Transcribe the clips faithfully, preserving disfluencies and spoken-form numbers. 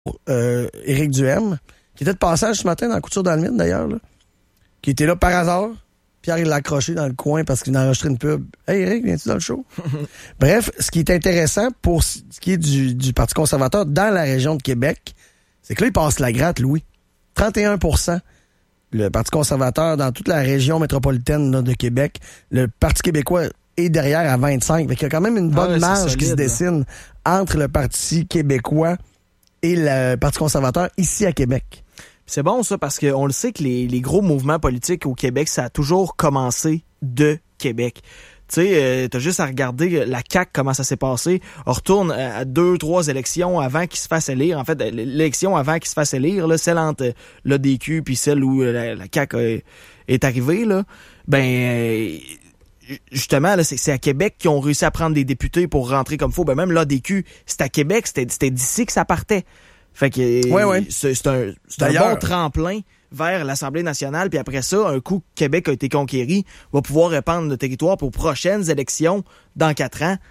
euh, Éric Duhem, qui était de passage ce matin dans la Couture dans le Mine, d'ailleurs, là, qui était là par hasard. Pierre, il l'a accroché dans le coin parce qu'il a enregistré une pub. « Hey, Éric, viens-tu dans le show? » Bref, ce qui est intéressant pour ce qui est du, du Parti conservateur dans la région de Québec, c'est que là, il passe la gratte, Louis. trente et un pour cent le Parti conservateur dans toute la région métropolitaine là, de Québec. Le Parti québécois est derrière à vingt-cinq. Fait qu'il y a quand même une bonne ah ouais, marge solide, qui se dessine là. Entre le Parti québécois et le Parti conservateur ici à Québec. C'est bon ça parce qu'on le sait que les, les gros mouvements politiques au Québec, ça a toujours commencé de Québec. Tu sais, euh, t'as juste à regarder la C A Q, comment ça s'est passé. On retourne à deux, trois élections avant qu'il se fasse élire. En fait, l'élection avant qu'il se fasse élire, là, celle entre l'A D Q puis celle où la, la C A Q est, est arrivée, là, ben... Euh, justement, là, c'est, c'est à Québec qu'ils ont réussi à prendre des députés pour rentrer comme faut. Ben même l'A D Q, c'était à Québec, c'était, c'était d'ici que ça partait. Fait que ouais, ouais. C'est, c'est un, c'est un bon tremplin vers l'Assemblée nationale. Puis après ça, un coup Québec a été conquéri, va pouvoir répandre le territoire pour prochaines élections dans quatre ans.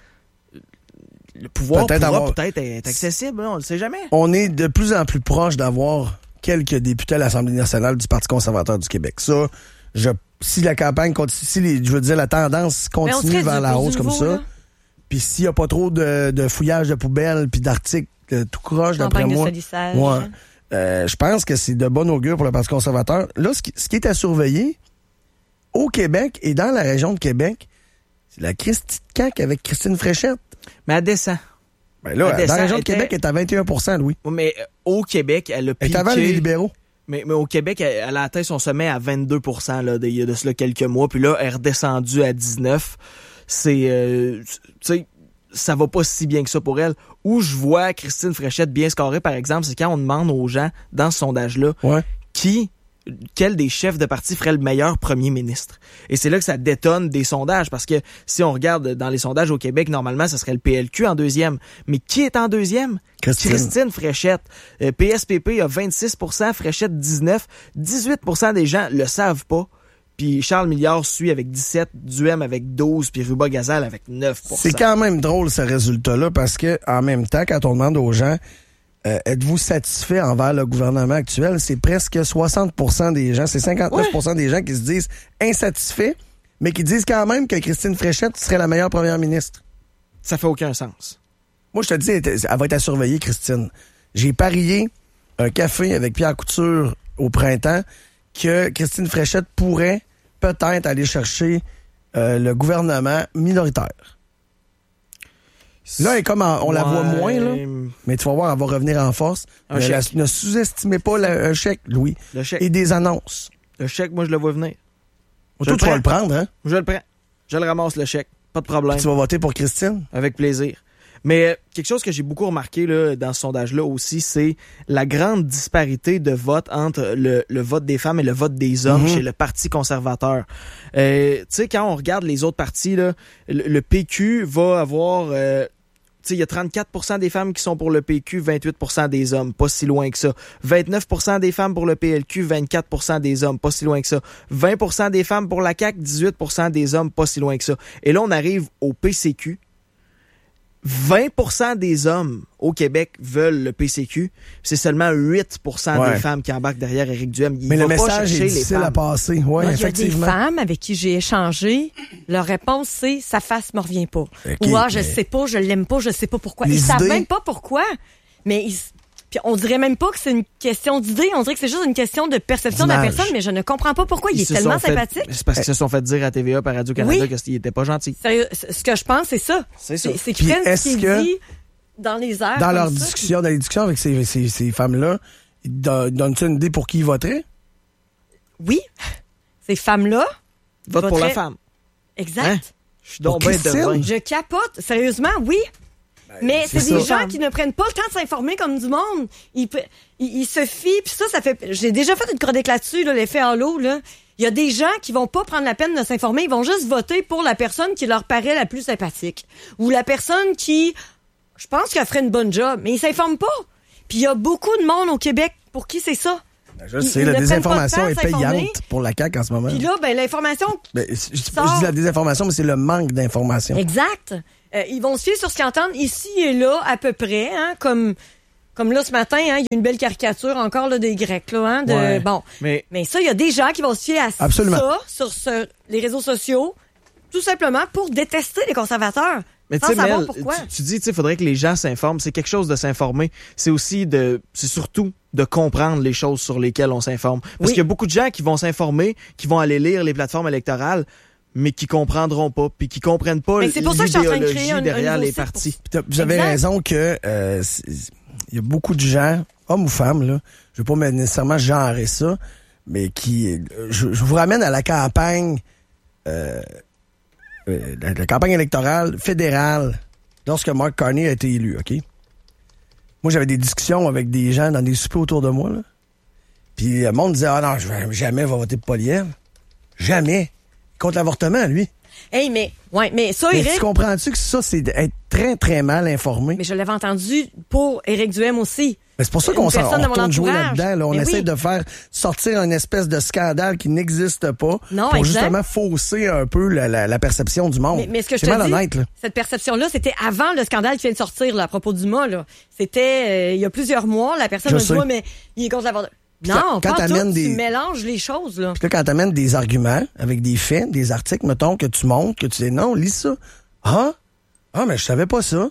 Le pouvoir peut-être pourra avoir... peut-être être accessible, on le sait jamais. On est de plus en plus proche d'avoir quelques députés à l'Assemblée nationale du Parti conservateur du Québec. Ça, je, si la campagne continue, si les, je veux dire, la tendance continue vers la hausse comme ça, puis s'il n'y a pas trop de, de fouillage de poubelles puis d'articles tout croche, d'après moi. Ouais. Euh, je pense que c'est de bon augure pour le Parti conservateur. Là, ce qui, ce qui est à surveiller au Québec et dans la région de Québec, c'est la Christie de C A Q avec Christine Fréchette. Mais elle descend. Ben là, elle dans la région de était... Québec, elle est à vingt et un pour cent, Louis. Mais euh, au Québec, elle a piqué... Elle est avant les libéraux. Mais, mais au Québec, elle, elle a atteint son sommet à vingt-deux pour cent là, il y a de cela quelques mois. Puis là, elle est redescendue à dix-neuf. C'est... Euh, tu sais... ça va pas si bien que ça pour elle. Où je vois Christine Fréchette bien scorer, par exemple, c'est quand on demande aux gens, dans ce sondage-là, ouais. qui, quel des chefs de parti ferait le meilleur premier ministre. Et c'est là que ça détonne des sondages, parce que si on regarde dans les sondages au Québec, normalement, ça serait le P L Q en deuxième. Mais qui est en deuxième? Christine, Christine Fréchette. Euh, P S P P a vingt-six pour cent, Fréchette dix-neuf pour cent. dix-huit pour cent des gens le savent pas. Puis Charles Milliard suit avec dix-sept, Duhem avec douze, puis Ruba Gazal avec neuf pour cent. C'est quand même drôle ce résultat-là parce que en même temps, quand on demande aux gens euh, êtes-vous satisfait envers le gouvernement actuel, c'est presque soixante pour cent des gens, c'est cinquante-neuf pour cent ouais. des gens qui se disent insatisfaits, mais qui disent quand même que Christine Fréchette serait la meilleure première ministre. Ça fait aucun sens. Moi, je te dis, elle va être à surveiller, Christine. J'ai parié un café avec Pierre Couture au printemps que Christine Fréchette pourrait peut-être aller chercher euh, le gouvernement minoritaire. Là, elle est comme en, on ouais. la voit moins, là, mais tu vas voir, elle va revenir en force. Un la, chèque. Ne sous-estimez pas la, un chèque, Louis. Le chèque. Et des annonces. Le chèque, moi, je le vois venir. Toi, tu prends. vas le prendre, hein? Je le prends. Je le ramasse, le chèque. Pas de problème. Puis tu vas voter pour Christine? Avec plaisir. Mais euh, quelque chose que j'ai beaucoup remarqué là, dans ce sondage-là aussi, c'est la grande disparité de vote entre le, le vote des femmes et le vote des hommes mm-hmm. chez le Parti conservateur. Euh, tu sais, quand on regarde les autres partis, là, le, le P Q va avoir... Euh, tu sais, il y a trente-quatre pour cent des femmes qui sont pour le P Q, vingt-huit pour cent des hommes, pas si loin que ça. vingt-neuf pour cent des femmes pour le P L Q, vingt-quatre pour cent des hommes, pas si loin que ça. vingt pour cent des femmes pour la C A Q, dix-huit pour cent des hommes, pas si loin que ça. Et là, on arrive au P C Q. vingt pour cent des hommes au Québec veulent le P C Q. C'est seulement huit pour cent ouais. des femmes qui embarquent derrière Éric Duhem. Il Mais va le pas message est difficile à passer. Ouais, il y a effectivement. des femmes avec qui j'ai échangé. Leur réponse, c'est « sa face me revient pas okay, ». Ou « ah, je mais... sais pas, je l'aime pas, je sais pas pourquoi ». Ils idées... savent même pas pourquoi. Mais ils... Puis on dirait même pas que c'est une question d'idée, on dirait que c'est juste une question de perception d'image. De la personne, mais je ne comprends pas pourquoi. Il Ils est tellement fait, sympathique. C'est parce qu'ils se sont fait dire à T V A par Radio-Canada oui. qu'il était pas gentil. Sérieux, ce que je pense, c'est ça. C'est ça. C'est, c'est qu'ils prennent ce qu'il que... dit dans les airs. Dans leur ça, discussion, puis... dans les discussions avec ces, ces, ces femmes-là, ils donnent-tu une idée pour qui ils voteraient? Oui. Ces femmes-là. Vote voteraient... pour la femme. Exact. Hein? Je suis donc bien devin. Je capote. Sérieusement, oui. Ben, mais c'est, c'est des ça. gens qui ne prennent pas le temps de s'informer comme du monde. Ils, ils, ils se fient, puis ça, ça fait... J'ai déjà fait une chronique là-dessus, là, l'effet halo, là. Il y a des gens qui vont pas prendre la peine de s'informer, ils vont juste voter pour la personne qui leur paraît la plus sympathique. Ou la personne qui, je pense qu'elle ferait une bonne job, mais ils s'informent pas. Puis il y a beaucoup de monde au Québec pour qui c'est ça. Ben, je sais, la désinformation est payante pour la C A Q en ce moment. Puis là, ben l'information... Ben, je, je, je dis la désinformation, mais c'est le manque d'information. Exact. Euh, ils vont se fier sur ce qu'ils entendent ici et là, à peu près, hein, comme Comme là, ce matin, hein, il y a une belle caricature encore là, des Grecs. Là, hein, de, ouais. bon. mais... mais ça, il y a des gens qui vont se fier à Absolument. ça sur ce, les réseaux sociaux, tout simplement pour détester les conservateurs. Mais sans tu sais, savoir Mel, pourquoi. tu, tu dis, tu sais, faudrait que les gens s'informent. C'est quelque chose de s'informer. C'est aussi de, c'est surtout de comprendre les choses sur lesquelles on s'informe. Parce oui. qu'il y a beaucoup de gens qui vont s'informer, qui vont aller lire les plateformes électorales, mais qui comprendront pas, puis qui comprennent pas l'idéologie derrière les partis. Vous avez raison que euh, il y a beaucoup de gens, hommes ou femmes, là, je veux pas nécessairement genrer ça, mais qui, je, je vous ramène à la campagne. Euh, La, la campagne électorale fédérale, lorsque Mark Carney a été élu, OK? Moi, j'avais des discussions avec des gens dans des soupers autour de moi, là. Puis le monde disait, ah non, je vais jamais va voter pour Poilievre. Jamais. Contre l'avortement, lui. Hey, mais, ouais, mais ça, mais Éric. Tu comprends-tu que ça, c'est être très, très mal informé? Mais je l'avais entendu pour Éric Duhem aussi. Mais c'est pour ça qu'on s'en retourne jouer là-dedans. Là. On mais essaie oui. de faire sortir une espèce de scandale qui n'existe pas non, pour exact. justement fausser un peu la, la, la perception du monde. Mais, mais ce que je c'est te malhonnête, dis, là. Cette perception-là, c'était avant le scandale qui vient de sortir là, à propos du M A. Là. C'était euh, il y a plusieurs mois. La personne je me sais. dit, mais il est contre l'avortement. Non, quand, quand pas tout, des... tu mélanges les choses. Là. Puis là, quand tu amènes des arguments avec des faits, des articles, mettons, que tu montres, que tu dis non, lis ça. Ah, ah mais je savais pas ça.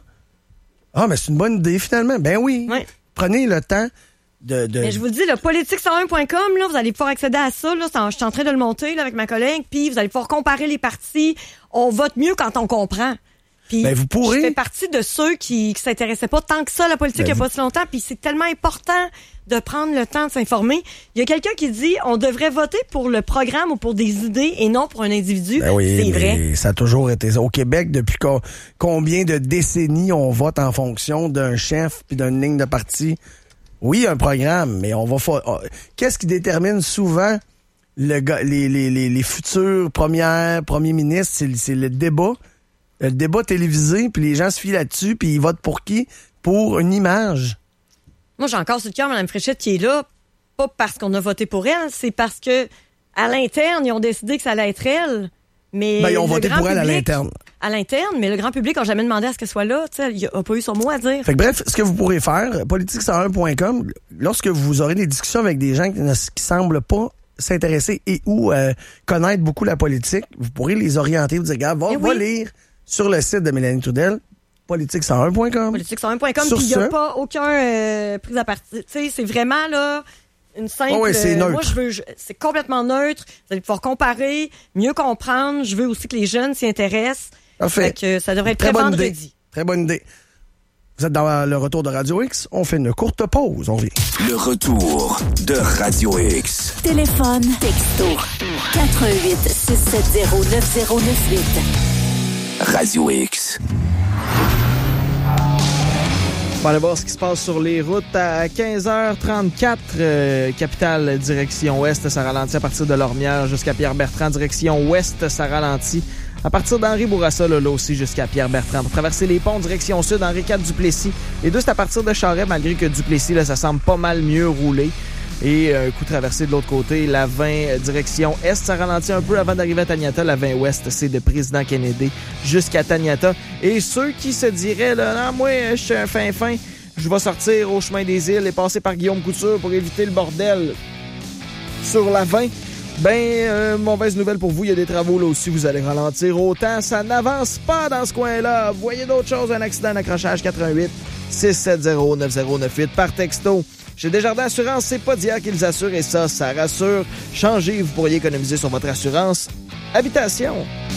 Ah, mais c'est une bonne idée finalement. Ben oui. Ouais. Prenez le temps de... de... Mais je vous le dis, le politique cent un point com, là, vous allez pouvoir accéder à ça. Là, je suis en train de le monter là, avec ma collègue. Puis vous allez pouvoir comparer les partis. On vote mieux quand on comprend. Puis ben, vous pourrez... je fais partie de ceux qui, qui s'intéressaient pas tant que ça à la politique ben, il n'y a pas si longtemps. Puis c'est tellement important de prendre le temps de s'informer. Il y a quelqu'un qui dit on devrait voter pour le programme ou pour des idées et non pour un individu. Ben oui, c'est vrai. Ça a toujours été ça. Au Québec, depuis co- combien de décennies on vote en fonction d'un chef puis d'une ligne de parti? Oui, un programme, mais on va... Fa- Qu'est-ce qui détermine souvent le ga- les, les, les, les futurs premières, premiers ministres? C'est, c'est le débat. Le débat télévisé, puis les gens se fient là-dessus, puis ils votent pour qui? Pour une image. Moi, j'ai encore sur le cœur Mme Fréchette qui est là, pas parce qu'on a voté pour elle, c'est parce que à l'interne, ils ont décidé que ça allait être elle. Mais ben, ils ont voté pour elle à l'interne. À l'interne, mais le grand public n'a jamais demandé à ce qu'elle soit là. Il n'a pas eu son mot à dire. Fait que bref, ce que vous pourrez faire, politique cent un point com, lorsque vous aurez des discussions avec des gens qui ne qui semblent pas s'intéresser et ou euh, connaître beaucoup la politique, vous pourrez les orienter, vous dire, regarde, va, va oui. lire sur le site de Mélanie Trudel, politique cent un point com. politique cent un point com, puis il n'y a pas aucun euh, prise à partie. Tu sais, c'est vraiment là une simple... Oh oui, c'est neutre. Euh, moi, je veux... Je, c'est complètement neutre. Vous allez pouvoir comparer, mieux comprendre. Je veux aussi que les jeunes s'y intéressent. Parfait. Fait que ça devrait être très, très bonne vendredi. Idée. Très bonne idée. Vous êtes dans le retour de Radio X. On fait une courte pause. On revient. Le retour de Radio X. Téléphone, texto, quatre un huit, six sept zéro, neuf zéro neuf huit. Radio X. On va aller voir ce qui se passe sur les routes à quinze heures trente-quatre. Euh, capitale, direction ouest, ça ralentit à partir de Lormière jusqu'à Pierre-Bertrand. Direction ouest, ça ralentit à partir d'Henri Bourassa, là, là aussi, jusqu'à Pierre-Bertrand. Pour traverser les ponts, direction sud, Henri quatre Duplessis. Les deux, c'est à partir de Charest, malgré que Duplessis, là, ça semble pas mal mieux roulé. Et un euh, coup traversé de l'autre côté, la vingt direction est, ça ralentit un peu avant d'arriver à Taniata. La vingt ouest, c'est de Président Kennedy jusqu'à Taniata. Et ceux qui se diraient, là, non, moi, je suis un fin-fin, je vais sortir au chemin des îles et passer par Guillaume Couture pour éviter le bordel sur la vingt. Ben, euh, mauvaise nouvelle pour vous, il y a des travaux là aussi, vous allez ralentir autant. Ça n'avance pas dans ce coin-là. Vous voyez d'autres choses, un accident d'accrochage, quatre un huit, six sept zéro, neuf zéro neuf huit par texto. Chez Desjardins Assurance, c'est pas d'hier qu'ils assurent et ça, ça rassure. Changez, vous pourriez économiser sur votre assurance habitation.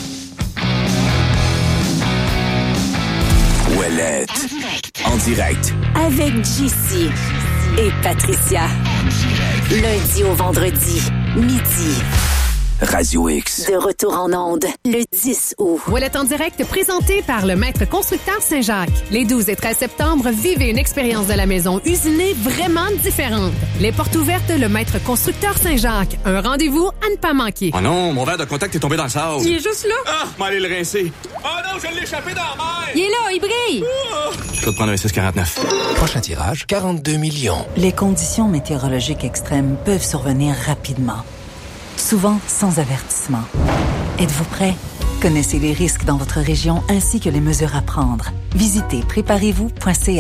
Ouellette. En direct. Avec J C et Patricia. Lundi au vendredi, midi. Radio X. De retour en onde, le dix août. Ouellette en direct, présenté par le Maître Constructeur Saint-Jacques. Les douze et treize septembre, vivez une expérience de la maison usinée vraiment différente. Les portes ouvertes, le Maître Constructeur Saint-Jacques. Un rendez-vous à ne pas manquer. Oh non, mon verre de contact est tombé dans le sable. Il est juste là. Ah, m'allez le rincer. Oh non, je l'ai échappé dans la mer. Il est là, il brille. Oh. Je vais te prendre un six quarante-neuf. Prochain tirage, quarante-deux millions. Les conditions météorologiques extrêmes peuvent survenir rapidement. Souvent sans avertissement. Êtes-vous prêt? Connaissez les risques dans votre région ainsi que les mesures à prendre. Visitez préparez vous point c a.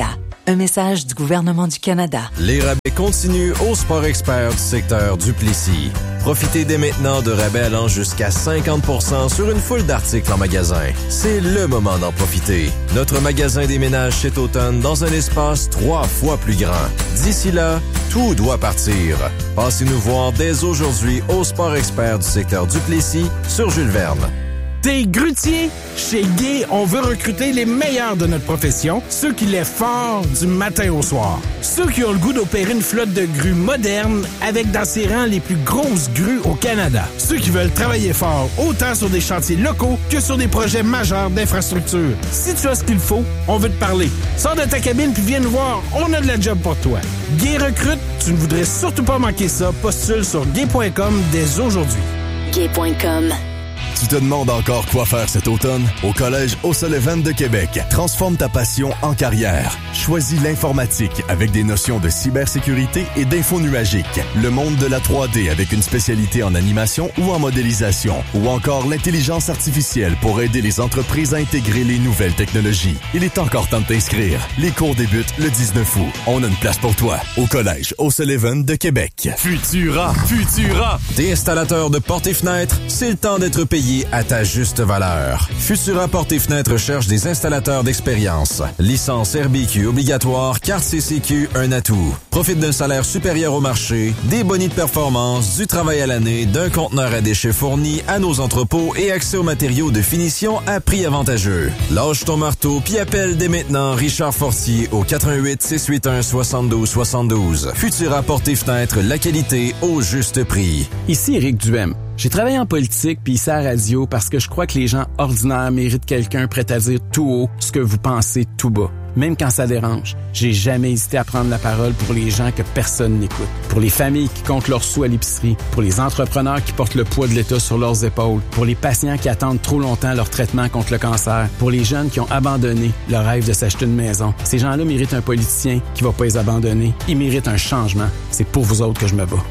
Un message du gouvernement du Canada. Les rabais continuent au Sport Expert du secteur Duplessis. Profitez dès maintenant de rabais allant jusqu'à cinquante pour cent sur une foule d'articles en magasin. C'est le moment d'en profiter. Notre magasin déménage cet automne dans un espace trois fois plus grand. D'ici là, tout doit partir. Passez nous voir dès aujourd'hui au Sport Expert du secteur Duplessis sur Jules Verne. T'es grutier? Chez Guy, on veut recruter les meilleurs de notre profession, ceux qui lèvent fort du matin au soir. Ceux qui ont le goût d'opérer une flotte de grues moderne avec dans ses rangs les plus grosses grues au Canada. Ceux qui veulent travailler fort autant sur des chantiers locaux que sur des projets majeurs d'infrastructure. Si tu as ce qu'il faut, on veut te parler. Sors de ta cabine puis viens nous voir, on a de la job pour toi. Guy recrute, tu ne voudrais surtout pas manquer ça. Postule sur gay point com dès aujourd'hui. gay point com. Tu te demandes encore quoi faire cet automne? Au Collège O'Sullivan de Québec, transforme ta passion en carrière. Choisis l'informatique avec des notions de cybersécurité et d'info nuagique. Le monde de la trois D avec une spécialité en animation ou en modélisation. Ou encore l'intelligence artificielle pour aider les entreprises à intégrer les nouvelles technologies. Il est encore temps de t'inscrire. Les cours débutent le dix-neuf août. On a une place pour toi au Collège O'Sullivan de Québec. Futura, Futura. T'es installateur de portes et fenêtres? C'est le temps d'être payé à ta juste valeur. Futura Portes et Fenêtres cherche des installateurs d'expérience. Licence R B Q obligatoire, carte C C Q, un atout. Profite d'un salaire supérieur au marché, des bonus de performance, du travail à l'année, d'un conteneur à déchets fourni à nos entrepôts et accès aux matériaux de finition à prix avantageux. Lâche ton marteau puis appelle dès maintenant Richard Fortier au quatre un huit, six huit un, soixante-douze soixante-douze. Futura Portes et Fenêtres, la qualité au juste prix. Ici Éric Duhem. J'ai travaillé en politique puis ici à la radio parce que je crois que les gens ordinaires méritent quelqu'un prêt à dire tout haut ce que vous pensez tout bas. Même quand ça dérange, j'ai jamais hésité à prendre la parole pour les gens que personne n'écoute. Pour les familles qui comptent leurs sous à l'épicerie, pour les entrepreneurs qui portent le poids de l'État sur leurs épaules, pour les patients qui attendent trop longtemps leur traitement contre le cancer, pour les jeunes qui ont abandonné le rêve de s'acheter une maison. Ces gens-là méritent un politicien qui va pas les abandonner. Ils méritent un changement. C'est pour vous autres que je me bats.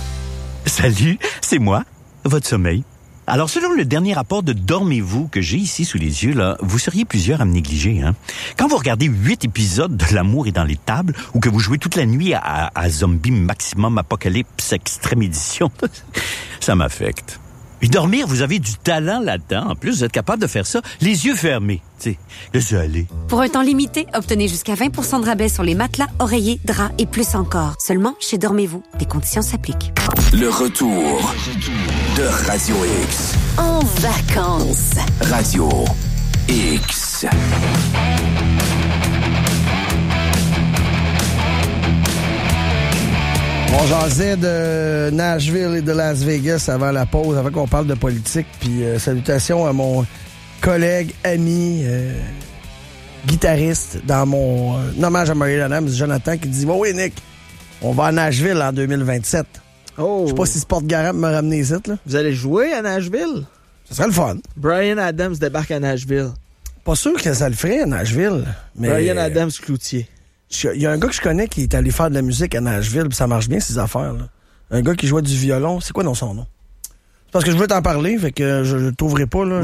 Salut, c'est moi, votre sommeil. Alors, selon le dernier rapport de Dormez-vous que j'ai ici sous les yeux, là, vous seriez plusieurs à me négliger. Hein? Quand vous regardez huit épisodes de L'amour est dans les tables ou que vous jouez toute la nuit à, à Zombie Maximum Apocalypse Extrême Édition, ça m'affecte. Et dormir, vous avez du talent là-dedans. En plus, vous êtes capable de faire ça les yeux fermés. Tu sais, laissez aller. Pour un temps limité, obtenez jusqu'à vingt pour cent de rabais sur les matelas, oreillers, draps et plus encore. Seulement chez Dormez-vous. Des conditions s'appliquent. Le retour de Radio X. En vacances. Radio X. On jasait de Nashville et de Las Vegas avant la pause, avant qu'on parle de politique. Puis euh, salutations à mon collègue, ami, euh, guitariste dans mon euh, hommage à Marie Adams, Jonathan, qui dit « Oui, Nick, on va à Nashville en deux mille vingt-sept. Oh. » Je sais pas si Sport Garant me ramener ici. Là. Vous allez jouer à Nashville? Ça serait le fun. Bryan Adams débarque à Nashville. Pas sûr que ça le ferait à Nashville. Mais Bryan Adams Cloutier. Il y a un gars que je connais qui est allé faire de la musique à Nashville, puis ça marche bien, ces affaires. Là. Un gars qui jouait du violon. C'est quoi non son nom? C'est parce que je veux t'en parler, fait que je ne t'ouvrirai pas. Là.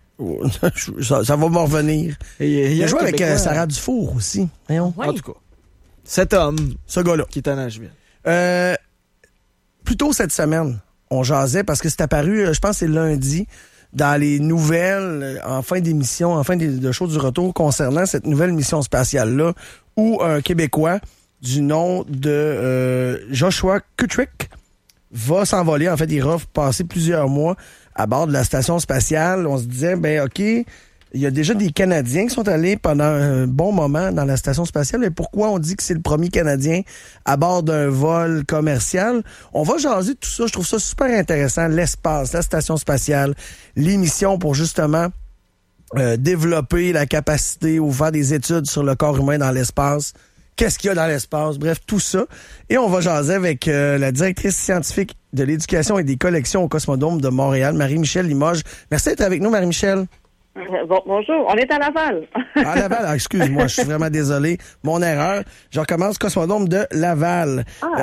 Je... ça, ça va me revenir. Et, il, il a joué avec euh, Sarah Dufour aussi. Voyons. Oui. En tout cas, cet homme, ce gars-là, qui est à Nashville. Euh, plus tôt cette semaine, on jasait parce que c'est apparu, je pense que c'est lundi, dans les nouvelles, en fin d'émission, en fin de, de show du retour, concernant cette nouvelle mission spatiale-là, où un Québécois du nom de euh, Joshua Kutrick va s'envoler. En fait, il va passer plusieurs mois à bord de la station spatiale. On se disait, ben OK, il y a déjà des Canadiens qui sont allés pendant un bon moment dans la station spatiale. Mais pourquoi on dit que c'est le premier Canadien à bord d'un vol commercial? On va jaser de tout ça. Je trouve ça super intéressant. L'espace, la station spatiale, les missions pour justement euh, développer la capacité ou faire des études sur le corps humain dans l'espace. Qu'est-ce qu'il y a dans l'espace? Bref, tout ça. Et on va jaser avec euh, la directrice scientifique de l'éducation et des collections au Cosmodome de Montréal, Marie-Michel Limoges. Merci d'être avec nous, Marie-Michel. Bon, bonjour, on est à Laval. À Laval, ah, excuse-moi, je suis vraiment désolé. Mon erreur. Je recommence Cosmodome de Laval. Ah.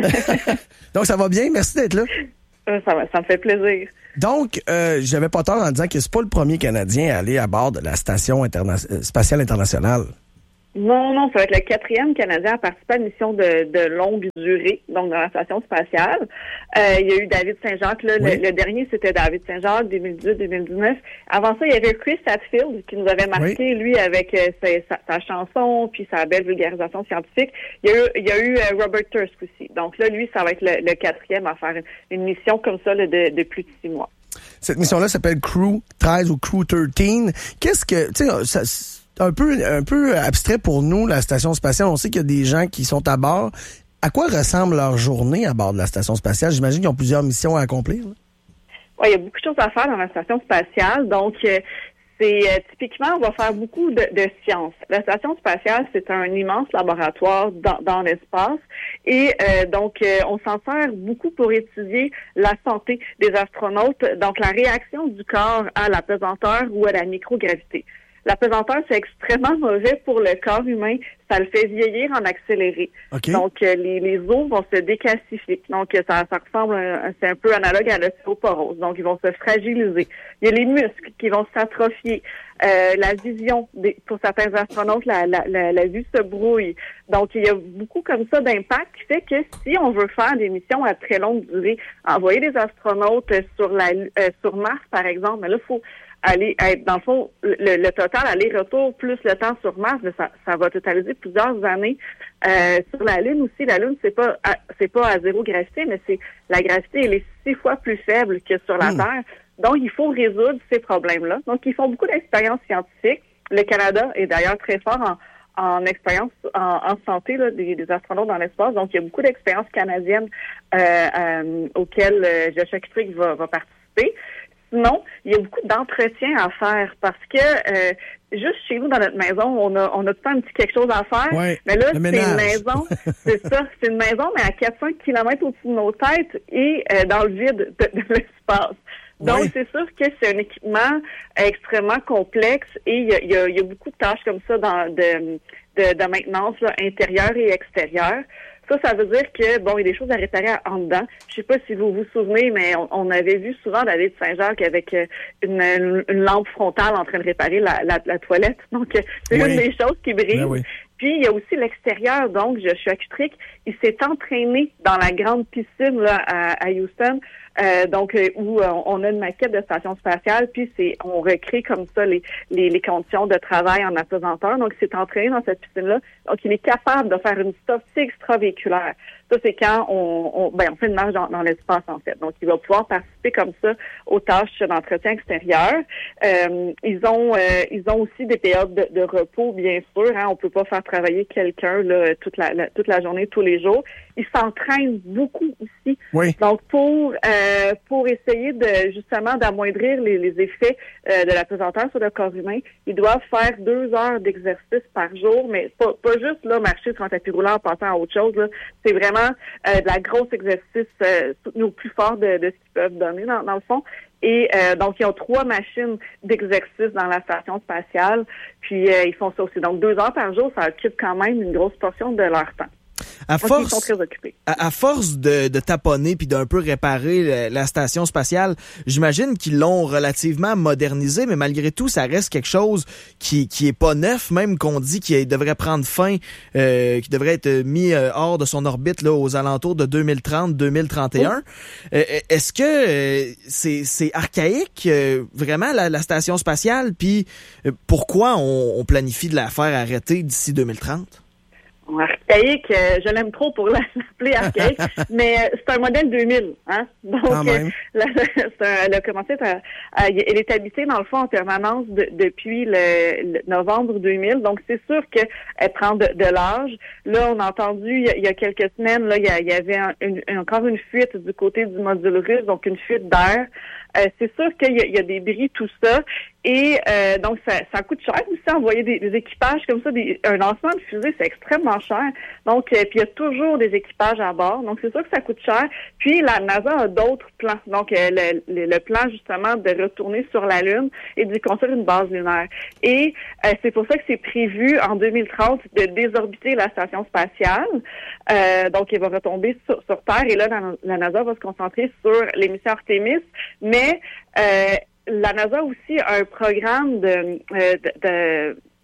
Donc, ça va bien? Merci d'être là. Ça, va, ça me fait plaisir. Donc, euh, j'avais pas tort en disant que c'est pas le premier Canadien à aller à bord de la Station interna- spatiale internationale. Non, non, ça va être le quatrième Canadien à participer à une mission de, de longue durée, donc dans la station spatiale. Euh, il y a eu David Saint-Jacques, là, oui. le, le dernier c'était David Saint-Jacques, deux mille dix-huit deux mille dix-neuf. Avant ça, il y avait Chris Hadfield qui nous avait marqué, oui. lui, avec euh, sa, sa, sa chanson, puis sa belle vulgarisation scientifique. Il y a eu, il y a eu euh, Robert Thirsk aussi. Donc là, lui, ça va être le, le quatrième à faire une, une mission comme ça là, de, de plus de six mois. Cette mission-là s'appelle Crew treize ou Crew treize. Qu'est-ce que, tu sais, ça... un peu un peu abstrait pour nous, la station spatiale. On sait qu'il y a des gens qui sont à bord. À quoi ressemble leur journée à bord de la station spatiale? J'imagine qu'ils ont plusieurs missions à accomplir. Oui, il y a beaucoup de choses à faire dans la station spatiale. Donc, euh, c'est euh, typiquement, on va faire beaucoup de, de sciences. La station spatiale, c'est un immense laboratoire dans, dans l'espace. Et euh, donc, euh, on s'en sert beaucoup pour étudier la santé des astronautes. Donc, la réaction du corps à la pesanteur ou à la microgravité. La pesanteur, c'est extrêmement mauvais pour le corps humain. Ça le fait vieillir en accéléré. Okay. Donc, euh, les, les os vont se décalcifier. Donc, ça, ça ressemble, à, c'est un peu analogue à l'ostéoporose. Donc, ils vont se fragiliser. Il y a les muscles qui vont s'atrophier. Euh, la vision, des, pour certains astronautes, la, la, la, la vue se brouille. Donc, il y a beaucoup comme ça d'impact qui fait que si on veut faire des missions à très longue durée, envoyer des astronautes sur la euh, sur Mars, par exemple, mais là, il faut aller être, dans le fond, le, le total aller-retour plus le temps sur Mars, ça, ça va totaliser plusieurs années. Euh, sur la Lune aussi, la Lune, c'est pas à, c'est pas à zéro gravité, mais c'est la gravité, elle est six fois plus faible que sur la mmh. Terre. Donc, il faut résoudre ces problèmes-là. Donc, ils font beaucoup d'expériences scientifiques. Le Canada est d'ailleurs très fort en, en expérience en, en santé là, des, des astronautes dans l'espace. Donc, il y a beaucoup d'expériences canadiennes euh, euh, auxquelles euh, Joshua Kitrick va, va participer. Sinon, il y a beaucoup d'entretien à faire parce que euh, juste chez nous, dans notre maison, on a on a tout le temps un petit quelque chose à faire. Ouais, mais là, c'est ménage. Une maison, c'est ça, c'est une maison, mais à quatre cents kilomètres au-dessus de nos têtes et euh, dans le vide de, de l'espace. Donc, ouais. c'est sûr que c'est un équipement extrêmement complexe et il y a, il y a, il y a beaucoup de tâches comme ça dans de, de, de maintenance là, intérieure et extérieure. Ça, ça veut dire que, bon, il y a des choses à réparer en dedans. Je sais pas si vous vous souvenez, mais on, on avait vu souvent David Saint-Jacques avec une, une, une lampe frontale en train de réparer la, la, la toilette. Donc, c'est oui. une des choses qui brille. Ben oui. Puis, il y a aussi l'extérieur. Donc, Joshua Kitrick, il s'est entraîné dans la grande piscine là, à, à Houston. Euh, donc euh, où euh, on a une maquette de station spatiale, puis c'est on recrée comme ça les, les, les conditions de travail en apesanteur. Donc, il s'est entraîné dans cette piscine-là. Donc, il est capable de faire une sortie extravéhiculaire. Ça, c'est quand on, on, ben, on fait une marche dans, dans l'espace, en fait. Donc, il va pouvoir participer comme ça aux tâches d'entretien extérieur. Euh, ils ont euh, ils ont aussi des périodes de, de repos, bien sûr. Hein. On peut pas faire travailler quelqu'un là, toute la, la toute la journée, tous les jours. Ils s'entraînent beaucoup aussi. Oui. Donc, pour euh, pour essayer de justement d'amoindrir les, les effets euh, de la pesanteur sur le corps humain, ils doivent faire deux heures d'exercice par jour, mais pas, pas juste là marcher sur un tapis roulant en passant à autre chose. Là. C'est vraiment euh, de la grosse exercice euh, au plus fort de, de ce qu'ils peuvent donner dans, dans le fond. Et euh, donc, ils ont trois machines d'exercice dans la station spatiale. Puis, euh, ils font ça aussi. Donc, deux heures par jour, ça occupe quand même une grosse portion de leur temps. À Donc, force, ils sont très occupés. À, à force de, de taponner puis d'un peu réparer la, la station spatiale, j'imagine qu'ils l'ont relativement modernisé, mais malgré tout, ça reste quelque chose qui qui est pas neuf, même qu'on dit qu'il devrait prendre fin, euh, qui devrait être mis euh, hors de son orbite là aux alentours de deux mille trente deux mille trente et un. Oui. Euh, est-ce que euh, c'est c'est archaïque euh, vraiment la, la station spatiale, puis euh, pourquoi on, on planifie de la faire arrêter d'ici deux mille trente? Archaïque, euh, je l'aime trop pour l'appeler archaïque, mais euh, c'est un modèle deux mille, hein. Donc, euh, la, c'est un, elle a commencé à, à, elle est habitée dans le fond en permanence de, depuis le, le novembre deux mille. Donc, c'est sûr qu'elle prend de, de l'âge. Là, on a entendu il y a, il y a quelques semaines, là, il y, a, il y avait un, une, encore une fuite du côté du module russe, donc une fuite d'air. Euh, c'est sûr qu'il y a, il y a des bris, tout ça. Et euh, donc, ça, ça coûte cher aussi, envoyer des, des équipages comme ça. Des, un lancement de fusée, c'est extrêmement cher. Donc, euh, puis il y a toujours des équipages à bord. Donc, c'est sûr que ça coûte cher. Puis, la NASA a d'autres plans. Donc, euh, le, le, le plan, justement, de retourner sur la Lune et d'y construire une base lunaire. Et euh, c'est pour ça que c'est prévu, en deux mille trente, de désorbiter la station spatiale. Euh, donc, elle va retomber sur, sur Terre. Et là, la, la NASA va se concentrer sur l'émission Artemis. Mais euh, la NASA aussi a un programme de, euh, de, de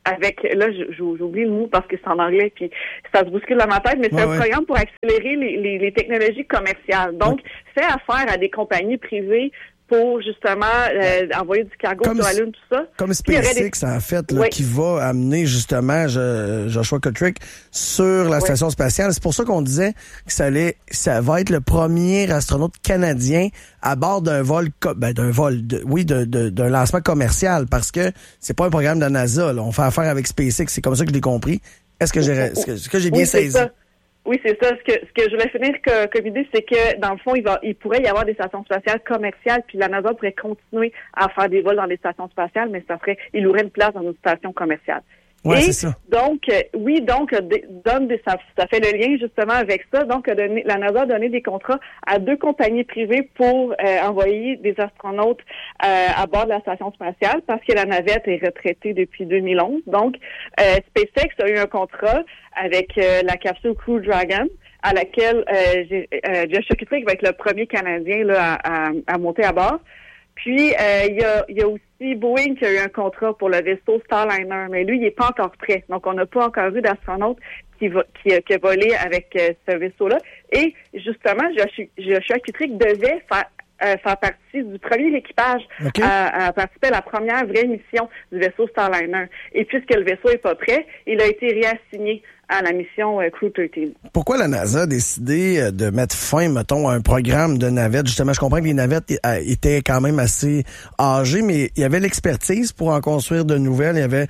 avec, là, j'oublie le mot parce que c'est en anglais, puis ça se bouscule dans ma tête, mais c'est ouais, un ouais. programme pour accélérer les, les, les technologies commerciales. Donc, ouais. fait affaire à des compagnies privées pour justement euh, envoyer du cargo comme, sur la Lune, tout ça. Comme SpaceX, des... en fait, là, oui. qui va amener justement je, Joshua Kotrick sur la station oui. spatiale. C'est pour ça qu'on disait que ça allait, ça va être le premier astronaute canadien à bord d'un vol, ben, d'un vol, de, oui, de, de, d'un lancement commercial, parce que c'est pas un programme de la NASA. Là. On fait affaire avec SpaceX. C'est comme ça que je l'ai compris. Est-ce que j'ai, est-ce que, est-ce que j'ai bien oui, saisi? Ça. Oui, c'est ça. Ce que, ce que je voulais finir que, comme idée, c'est que, dans le fond, il va, il pourrait y avoir des stations spatiales commerciales, puis la NASA pourrait continuer à faire des vols dans les stations spatiales, mais ça ferait, il aurait une place dans une station commerciale. Ouais, et c'est ça. donc, euh, oui, donc, donne des, ça, ça fait le lien justement avec ça. Donc, donné, la NASA a donné des contrats à deux compagnies privées pour euh, envoyer des astronautes euh, à bord de la station spatiale parce que la navette est retraitée depuis deux mille onze. Donc, euh, SpaceX a eu un contrat avec euh, la capsule Crew Dragon, à laquelle euh, j'ai, euh, Joshua Kotrick va être le premier Canadien là, à, à, à monter à bord. Puis, euh, il y a, il y a aussi Boeing qui a eu un contrat pour le vaisseau Starliner, mais lui, il n'est pas encore prêt. Donc, on n'a pas encore eu d'astronaute qui, va, qui, qui a volé avec euh, ce vaisseau-là. Et, justement, Joshua, Joshua Kotrick devait faire, euh, faire partie du premier équipage okay. à, à participer à la première vraie mission du vaisseau Starliner. Et puisque le vaisseau n'est pas prêt, il a été réassigné à la mission euh, Crew treize. Pourquoi la NASA a décidé de mettre fin, mettons, à un programme de navettes? Justement, je comprends que les navettes étaient quand même assez âgées, mais il y avait l'expertise pour en construire de nouvelles, il y avait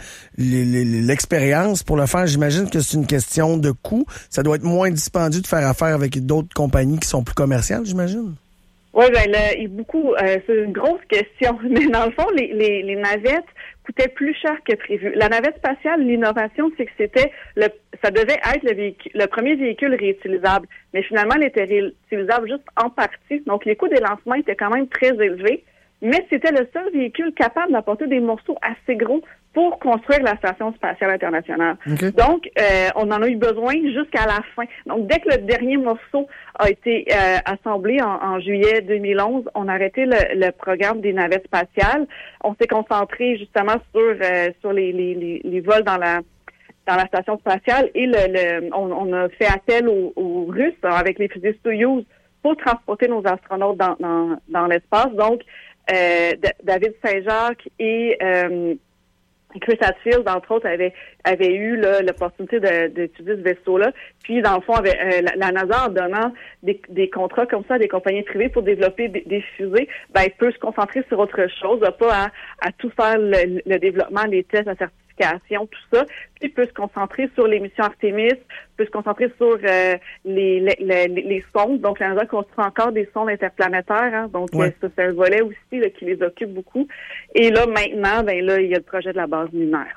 l'expérience pour le faire. J'imagine que c'est une question de coût. Ça doit être moins dispendieux de faire affaire avec d'autres compagnies qui sont plus commerciales, j'imagine? Oui, ben là, il beaucoup, euh, c'est une grosse question. Mais dans le fond, les, les, les navettes coûtait plus cher que prévu. La navette spatiale, l'innovation, c'est que c'était le, ça devait être le véhicule, le premier véhicule réutilisable. Mais finalement, elle était réutilisable juste en partie. Donc, les coûts des lancements étaient quand même très élevés. Mais c'était le seul véhicule capable d'apporter des morceaux assez gros pour construire la Station spatiale internationale. Okay. Donc, euh, on en a eu besoin jusqu'à la fin. Donc, dès que le dernier morceau a été euh, assemblé en, en juillet deux mille onze, on a arrêté le, le programme des navettes spatiales. On s'est concentré justement sur euh, sur les, les, les, les vols dans la dans la Station spatiale et le, le on, on a fait appel aux, aux Russes avec les fusées Soyouz pour transporter nos astronautes dans, dans, dans l'espace. Donc, euh, David Saint-Jacques et euh, Chris Hadfield, entre autres, avait, avait eu là, l'opportunité de, d'étudier ce vaisseau-là. Puis, dans le fond, avait, euh, la, la NASA, en donnant des, des contrats comme ça à des compagnies privées pour développer des, des fusées, ben, elle peut se concentrer sur autre chose, pas à, à tout faire le, le développement, les tests, la certification, tout ça. Puis, peut se concentrer sur les missions Artemis, peut se concentrer sur euh, les, les, les, les sondes. Donc, la NASA construit encore des sondes interplanétaires. Hein, donc, ouais. ça, c'est un volet aussi là, qui les occupe beaucoup. Et là, maintenant, ben là, il y a le projet de la base lunaire.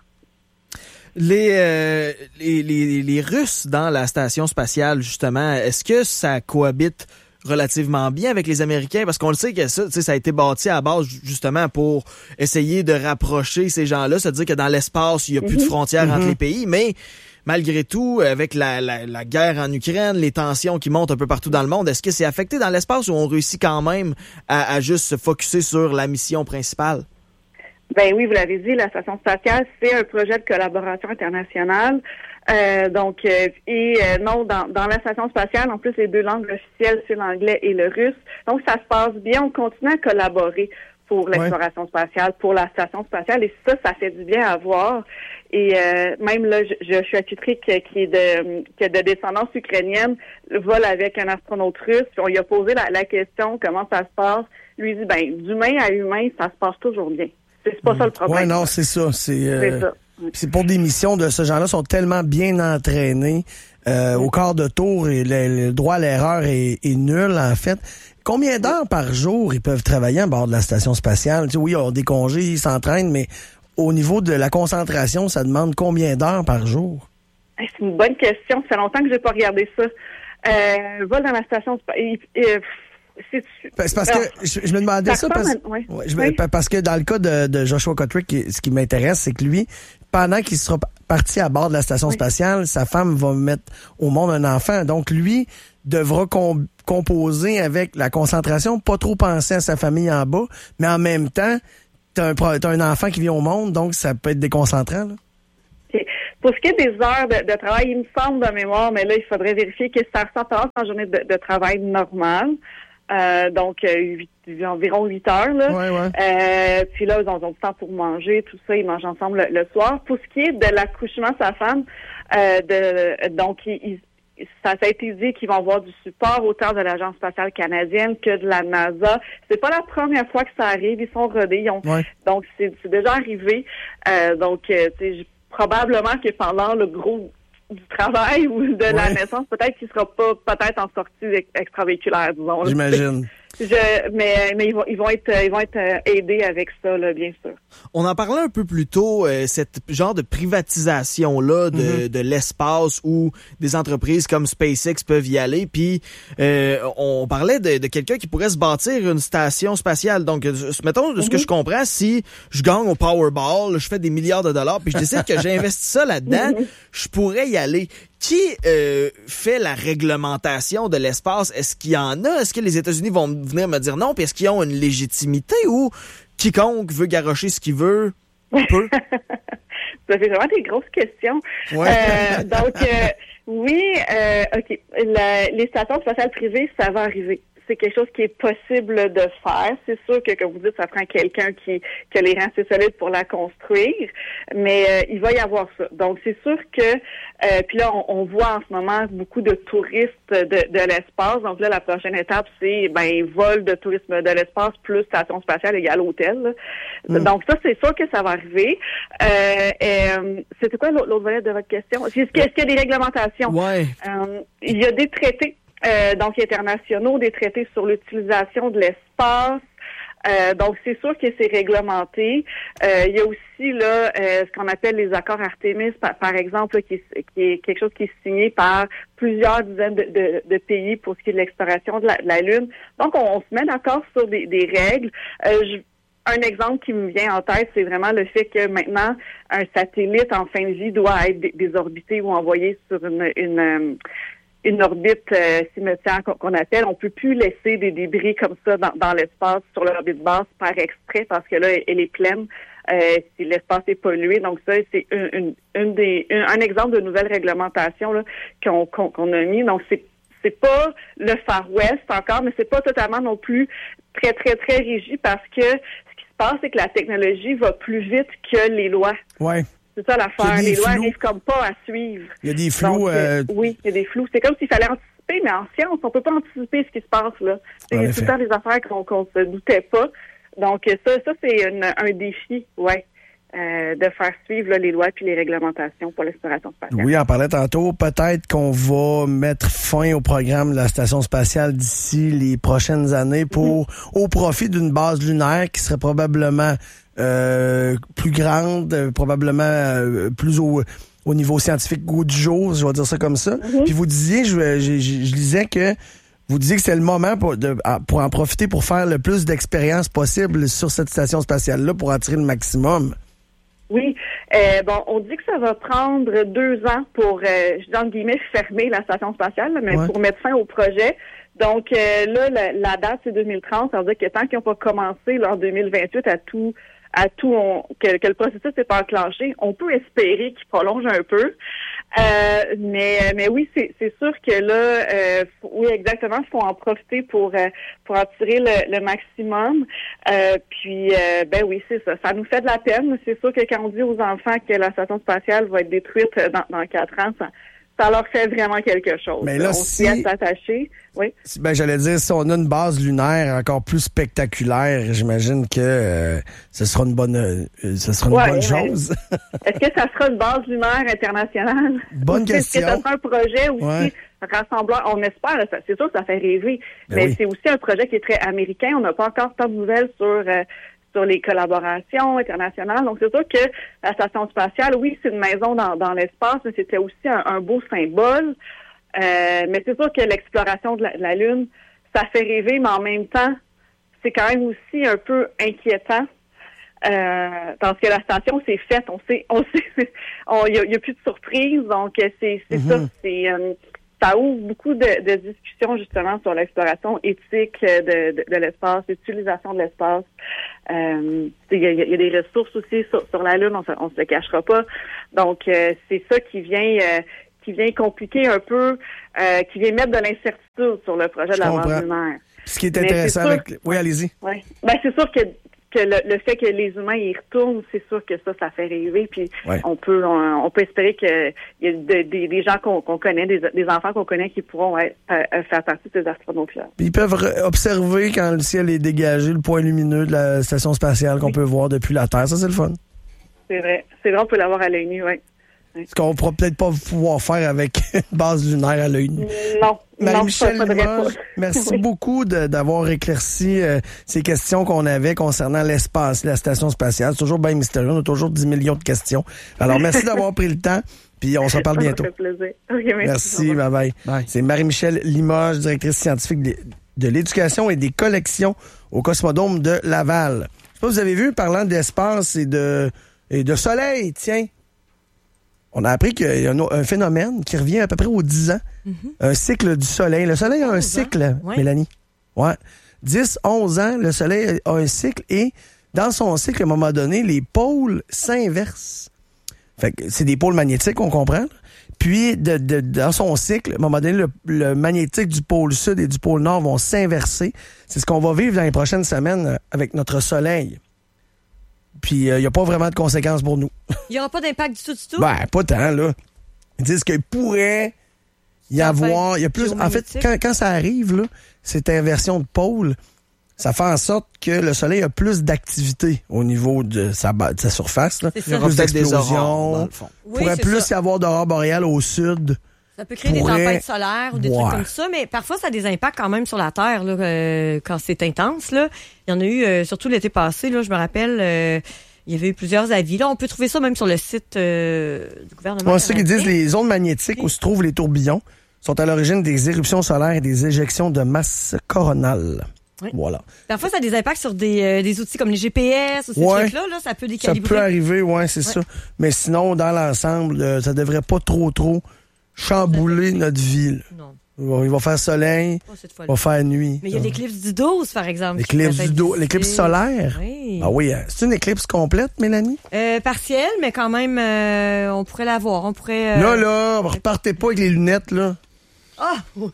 Les, euh, les, les, les Russes dans la station spatiale, justement, est-ce que ça cohabite relativement bien avec les Américains? Parce qu'on le sait que ça, ça a été bâti à base justement pour essayer de rapprocher ces gens-là, c'est-à-dire que dans l'espace, il n'y a plus mm-hmm. de frontières mm-hmm. entre les pays, mais malgré tout, avec la, la, la guerre en Ukraine, les tensions qui montent un peu partout dans le monde, est-ce que c'est affecté dans l'espace ou on réussit quand même à, à juste se focusser sur la mission principale? Ben oui, vous l'avez dit, la station spatiale, c'est un projet de collaboration internationale. Euh, donc, euh, et euh, non, dans, dans la station spatiale, en plus, les deux langues officielles, c'est l'anglais et le russe. Donc, ça se passe bien. On continue à collaborer pour l'exploration ouais. spatiale, pour la station spatiale. Et ça, ça fait du bien à voir. Et euh, même là, je, je suis à Kotrick qui est de qui est de descendance ukrainienne, vole avec un astronaute russe. Puis on lui a posé la, la question, comment ça se passe. Lui dit, ben, d'humain à humain, ça se passe toujours bien. C'est pas ça le problème. Ouais, non, c'est ça. C'est, euh, c'est ça. C'est pour des missions de ce genre-là, sont tellement bien entraînés euh, au quart de tour et le, le droit à l'erreur est, est nul, en fait. Combien d'heures par jour ils peuvent travailler à bord de la station spatiale? Tu sais, oui, ils ont des congés, ils s'entraînent, mais au niveau de la concentration, ça demande combien d'heures par jour? C'est une bonne question. Ça fait longtemps que j'ai pas regardé ça. Euh, vol dans la station spatiale... C'est, c'est parce que je, je me demandais ça, ça parce, ouais. Ouais, je, oui. parce que dans le cas de, de Joshua Kotrick, ce qui m'intéresse, c'est que lui, pendant qu'il sera parti à bord de la station oui. spatiale, sa femme va mettre au monde un enfant. Donc lui devra com- composer avec la concentration, pas trop penser à sa famille en bas, mais en même temps, t'as un, t'as un enfant qui vient au monde, donc ça peut être déconcentrant. Là. Pour ce qui est des heures de, de travail, il me semble de mémoire, mais là, il faudrait vérifier que ça ressemble à une journée de, de travail normale. Euh, donc, euh, huit, environ huit heures. Là. Ouais, ouais. Euh, puis là, ils ont, ils ont du temps pour manger, tout ça, ils mangent ensemble le, le soir. Pour ce qui est de l'accouchement de sa femme, euh, de, donc, ils, ça, ça a été dit qu'ils vont avoir du support autant de l'Agence spatiale canadienne que de la NASA. C'est pas la première fois que ça arrive, ils sont rodés. Ils ont, ouais. Donc, c'est, c'est déjà arrivé. Euh, donc, euh, tu sais, probablement que pendant le gros du travail ou de ouais. la naissance, peut-être qu'il sera pas peut-être en sortie extravéhiculaire, disons. J'imagine. Je, mais mais ils vont ils vont être ils vont être aidés avec ça là, bien sûr. On en parlait un peu plus tôt, euh, cette genre de privatisation là de, mm-hmm. de l'espace où des entreprises comme SpaceX peuvent y aller. Puis euh, on parlait de, de quelqu'un qui pourrait se bâtir une station spatiale. Donc mettons de ce mm-hmm. que je comprends, si je gagne au Powerball, je fais des milliards de dollars, puis je décide que j'investis ça là-dedans, mm-hmm. je pourrais y aller. Qui euh, fait la réglementation de l'espace? Est-ce qu'il y en a? Est-ce que les États-Unis vont venir me dire non? Puis est-ce qu'ils ont une légitimité ou quiconque veut garrocher ce qu'il veut peut? Ça fait vraiment des grosses questions. Ouais. Euh, donc, euh, oui, euh, OK. La, les stations spatiales privées, ça va arriver. C'est quelque chose qui est possible de faire. C'est sûr que, comme vous dites, ça prend quelqu'un qui, qui a les reins assez solides pour la construire, mais euh, il va y avoir ça. Donc, c'est sûr que, euh, puis là, on, on voit en ce moment beaucoup de touristes de, de l'espace. Donc là, la prochaine étape, c'est ben vol de tourisme de l'espace plus station spatiale égale hôtel. Mm. Donc ça, c'est sûr que ça va arriver. Euh, et, c'était quoi l'autre volet de votre question? Est-ce qu'il y a des réglementations? Ouais. Euh, il y a des traités. Euh, donc internationaux, des traités sur l'utilisation de l'espace. Euh, donc, c'est sûr que c'est réglementé. Euh, il y a aussi là euh, ce qu'on appelle les accords Artemis, par, par exemple, là, qui, qui est quelque chose qui est signé par plusieurs dizaines de, de, de pays pour ce qui est de l'exploration de la, de la Lune. Donc, on, on se met d'accord sur des, des règles. Euh, je, un exemple qui me vient en tête, c'est vraiment le fait que maintenant, un satellite en fin de vie doit être désorbité ou envoyé sur une... une euh, une orbite euh, cimetière qu'on, qu'on appelle. On peut plus laisser des débris comme ça dans, dans l'espace sur l'orbite basse par extrait parce que là, elle est pleine euh, si l'espace est pollué. Donc ça, c'est une, une, une des une, un exemple de nouvelle réglementation là, qu'on, qu'on, qu'on a mis. Donc c'est c'est pas le Far West encore, mais c'est pas totalement non plus très, très, très rigide parce que ce qui se passe, c'est que la technologie va plus vite que les lois. Ouais. C'est ça l'affaire. Les lois n'arrivent comme pas à suivre. Il y a des flous. Donc, euh... Oui, il y a des flous. C'est comme s'il fallait anticiper, mais en science, on peut pas anticiper ce qui se passe là. C'est tout le temps des affaires qu'on qu'on se doutait pas. Donc ça, ça c'est une, un défi, ouais, euh, de faire suivre là, les lois puis les réglementations pour l'exploration spatiale. Oui, on parlait tantôt. Peut-être qu'on va mettre fin au programme de la station spatiale d'ici les prochaines années pour mm-hmm. au profit d'une base lunaire qui serait probablement Euh, plus grande, euh, probablement euh, plus au, au niveau scientifique goût du jour, je vais dire ça comme ça. Mm-hmm. Puis vous disiez, je, je, je, je lisais que vous disiez que c'est le moment pour, de, pour en profiter pour faire le plus d'expériences possible sur cette station spatiale-là pour en tirer le maximum. Oui. Euh, bon, on dit que ça va prendre deux ans pour, euh, je dis entre guillemets, fermer la station spatiale, là, mais ouais. pour mettre fin au projet. Donc euh, là, la, la date, c'est deux mille trente. Ça veut dire que tant qu'ils n'ont pas commencé là, en deux mille vingt-huit à tout à tout on, que, que le processus n'est pas enclenché, on peut espérer qu'il prolonge un peu. Euh, mais mais oui, c'est, c'est sûr que là, euh, faut, oui, exactement, il faut en profiter pour euh, pour en tirer le, le maximum. Euh, puis euh, ben oui, c'est ça. Ça nous fait de la peine. C'est sûr que quand on dit aux enfants que la station spatiale va être détruite dans, dans quatre ans, ça ça leur fait vraiment quelque chose. Mais là, on si... s'y est attaché. Oui. Ben, j'allais dire, si on a une base lunaire encore plus spectaculaire, j'imagine que euh, ce sera une bonne, euh, ce sera une ouais, bonne chose. Est-ce que ça sera une base lunaire internationale? Bonne question. Est-ce que ça sera un projet aussi ouais. rassembleur? On espère, c'est sûr que ça fait rêver. Ben mais oui. c'est aussi un projet qui est très américain. On n'a pas encore tant de nouvelles sur... Euh, sur les collaborations internationales. Donc, c'est sûr que la station spatiale, oui, c'est une maison dans, dans l'espace, mais c'était aussi un, un beau symbole. Euh, mais c'est sûr que l'exploration de la, de la Lune, ça fait rêver, mais en même temps, c'est quand même aussi un peu inquiétant. Euh, parce que la station, c'est faite. On sait, on sait, il n'y a, y a plus de surprise. Donc, c'est, c'est mm-hmm. ça. C'est, euh, ça ouvre beaucoup de, de discussions justement sur l'exploration éthique de, de, de l'espace, l'utilisation de l'espace. Euh, il y, a, il y a des ressources aussi sur, sur la Lune, on se, on se le cachera pas. Donc euh, c'est ça qui vient euh, qui vient compliquer un peu, euh, qui vient mettre de l'incertitude sur le projet Je de la comprends. base lunaire. Ce qui est intéressant c'est sûr, avec... Oui, allez-y. Ouais. Ben c'est sûr que que le, le fait que les humains y retournent, c'est sûr que ça, ça fait rêver. Puis ouais. on peut on, on peut espérer qu'il y a de, de, des gens qu'on, qu'on connaît, des, des enfants qu'on connaît qui pourront être, euh, faire partie de ces astronautes-là. Puis ils peuvent re- observer quand le ciel est dégagé, le point lumineux de la station spatiale qu'on oui. peut voir depuis la Terre. Ça, c'est le fun. C'est vrai. C'est vrai, on peut l'avoir à l'œil nu, oui. Ce qu'on ne pourra peut-être pas pouvoir faire avec une base lunaire à l'œil nu. Non. Marie-Michel Limoges, merci oui. beaucoup de, d'avoir éclairci euh, ces questions qu'on avait concernant l'espace, la station spatiale. C'est toujours bien mystérieux. On a toujours dix millions de questions. Alors, merci d'avoir pris le temps. Puis on se reparle bientôt. Ça fait plaisir. Okay, merci. Merci, bye bye. bye. C'est Marie-Michel Limoges, directrice scientifique de, de l'éducation et des collections au Cosmodome de Laval. Je sais pas si vous avez vu, parlant d'espace et de, et de soleil, tiens. On a appris qu'il y a un, un phénomène qui revient à peu près aux dix ans. Mm-hmm. Un cycle du soleil. Le soleil a un cycle, ouais. Mélanie. Ouais. dix, onze ans, le soleil a un cycle et dans son cycle, à un moment donné, les pôles s'inversent. Fait que c'est des pôles magnétiques, on comprend. Puis, de, de, dans son cycle, à un moment donné, le, le magnétique du pôle sud et du pôle nord vont s'inverser. C'est ce qu'on va vivre dans les prochaines semaines avec notre soleil. Puis, il euh, n'y a pas vraiment de conséquences pour nous. Il n'y aura pas d'impact du tout, du tout? Ben, pas tant, là. Ils disent qu'il pourrait y avoir... Il y a plus. En fait, quand, quand ça arrive, là, cette inversion de pôle, ça fait en sorte que le soleil a plus d'activité au niveau de sa, de sa surface. Là. Il y aura peut-être des aurores, dans le fond. Il oui, pourrait plus ça. y avoir d'aurores boréales au sud. Ça peut créer pourrait... des tempêtes solaires ou des ouais. trucs comme ça, mais parfois, ça a des impacts quand même sur la Terre là, euh, quand c'est intense. Là. Il y en a eu, euh, surtout l'été passé, là, je me rappelle, euh, il y avait eu plusieurs avis. Là, on peut trouver ça même sur le site euh, du gouvernement. Ouais, c'est ça qu'ils disent, les ondes magnétiques où se trouvent les tourbillons sont à l'origine des éruptions solaires et des éjections de masse coronale. Oui. Voilà. Parfois, ça a des impacts sur des, euh, des outils comme les G P S ou ces ouais. trucs-là. Là, ça peut décalibrer. Ça peut arriver, oui, c'est ouais. ça. Mais sinon, dans l'ensemble, euh, ça devrait pas trop, trop chambouler notre vie. Là. Non. Il va faire soleil, oh, il va faire nuit. Mais il y a l'éclipse du douze, par exemple. L'éclipse du douze, l'éclipse solaire? Oui. Ah oui, c'est une éclipse complète, Mélanie? Euh, partielle, mais quand même, euh, on pourrait la voir. On pourrait... Euh... Là, là, repartez pas avec les lunettes, là. Ah! Oui.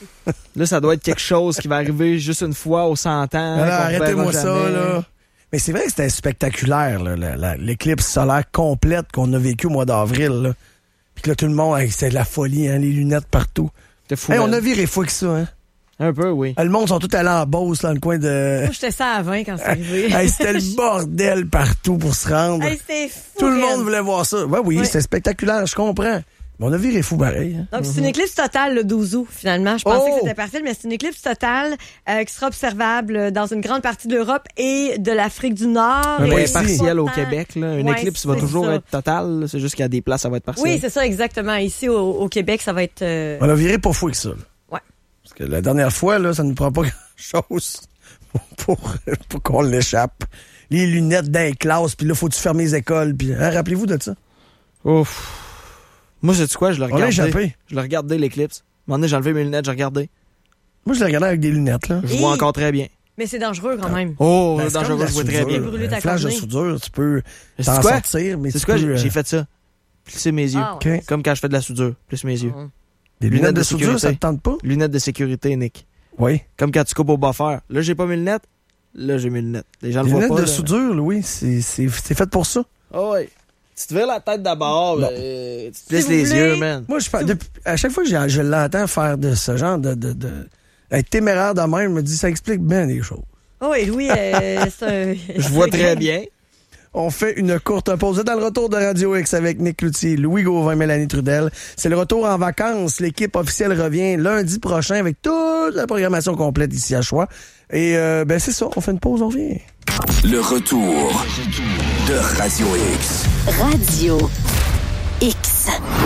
Là, ça doit être quelque chose qui va arriver juste une fois aux cent ans. Alors, arrêtez-moi ça, là. Mais c'est vrai que c'était spectaculaire, là, la, la, l'éclipse solaire complète qu'on a vécue au mois d'avril, là. Puis que là, tout le monde, hey, c'était de la folie, hein, les lunettes partout. Fou, hey, on a viré fou que ça, hein. Un peu, oui. Le monde sont tous allés en Beauce, là, dans le coin de... Moi, j'étais ça à vingt quand c'est arrivé. Hey, c'était le bordel partout pour se rendre. Hey, c'était fou. Tout le monde voulait voir ça. Ouais, oui, oui. C'était spectaculaire, je comprends. Mais on a viré fou pareil. Hein? Donc, c'est une éclipse totale le douze août, finalement. Je pensais oh! que c'était partiel, mais c'est une éclipse totale euh, qui sera observable dans une grande partie de l'Europe et de l'Afrique du Nord. Un et partiel au Québec. Là. Une ouais, éclipse va toujours ça. être totale. C'est juste qu'il y a des places, ça va être partiel. Oui, c'est ça, exactement. Ici, au, au Québec, ça va être... Euh... On a viré pas fou avec ça. Là. Ouais. Parce que la dernière fois, là, ça ne prend pas grand-chose pour, pour, pour qu'on l'échappe. Les lunettes dans les classes, puis là, faut-tu fermer les écoles. Puis, hein, rappelez-vous de ça? Ouf. Moi, sais-tu quoi? Je l'ai regardé. On a échappé. Je l'ai regardé, l'éclipse. À un moment donné, j'ai enlevé mes lunettes, j'ai regardé. Moi, je l'ai regardé avec des lunettes, là. Je vois encore très bien. Mais c'est dangereux, quand même. Oh, ben, dangereux, je vois très bien. Un flash de soudure, tu peux t'en sortir, mais c'est tu quoi? peux... J'ai fait ça. Plisser mes yeux. Ah, ouais. okay. Comme quand je fais de la soudure. Plisse mes yeux. Mmh. Des lunettes, lunettes de, de soudure, ça te tente pas? Lunettes de sécurité, Nick. Oui. Comme quand tu coupes au buffer. Là, j'ai pas mes lunettes. Là, j'ai mes lunettes. Les gens le voient pas. Les lunettes de là. soudure, oui, c'est, c'est, c'est fait pour ça. Oh, oui. Tu te vires la tête d'abord, euh, tu te plisses les yeux, man. Moi, je, depuis, à chaque fois que je, je l'entends faire de ce genre de, de, de être téméraire de même, je me dis, ça explique bien des choses. Oh oui, Louis, euh, c'est un... Je vois très bien. On fait une courte pause. Vous êtes dans le retour de Radio X avec Nick Cloutier, Louis Gauvin, Mélanie Trudel. C'est le retour en vacances. L'équipe officielle revient lundi prochain avec toute la programmation complète ici à Choix. Et euh, ben c'est ça, on fait une pause, on revient. Le retour de Radio X. Radio X.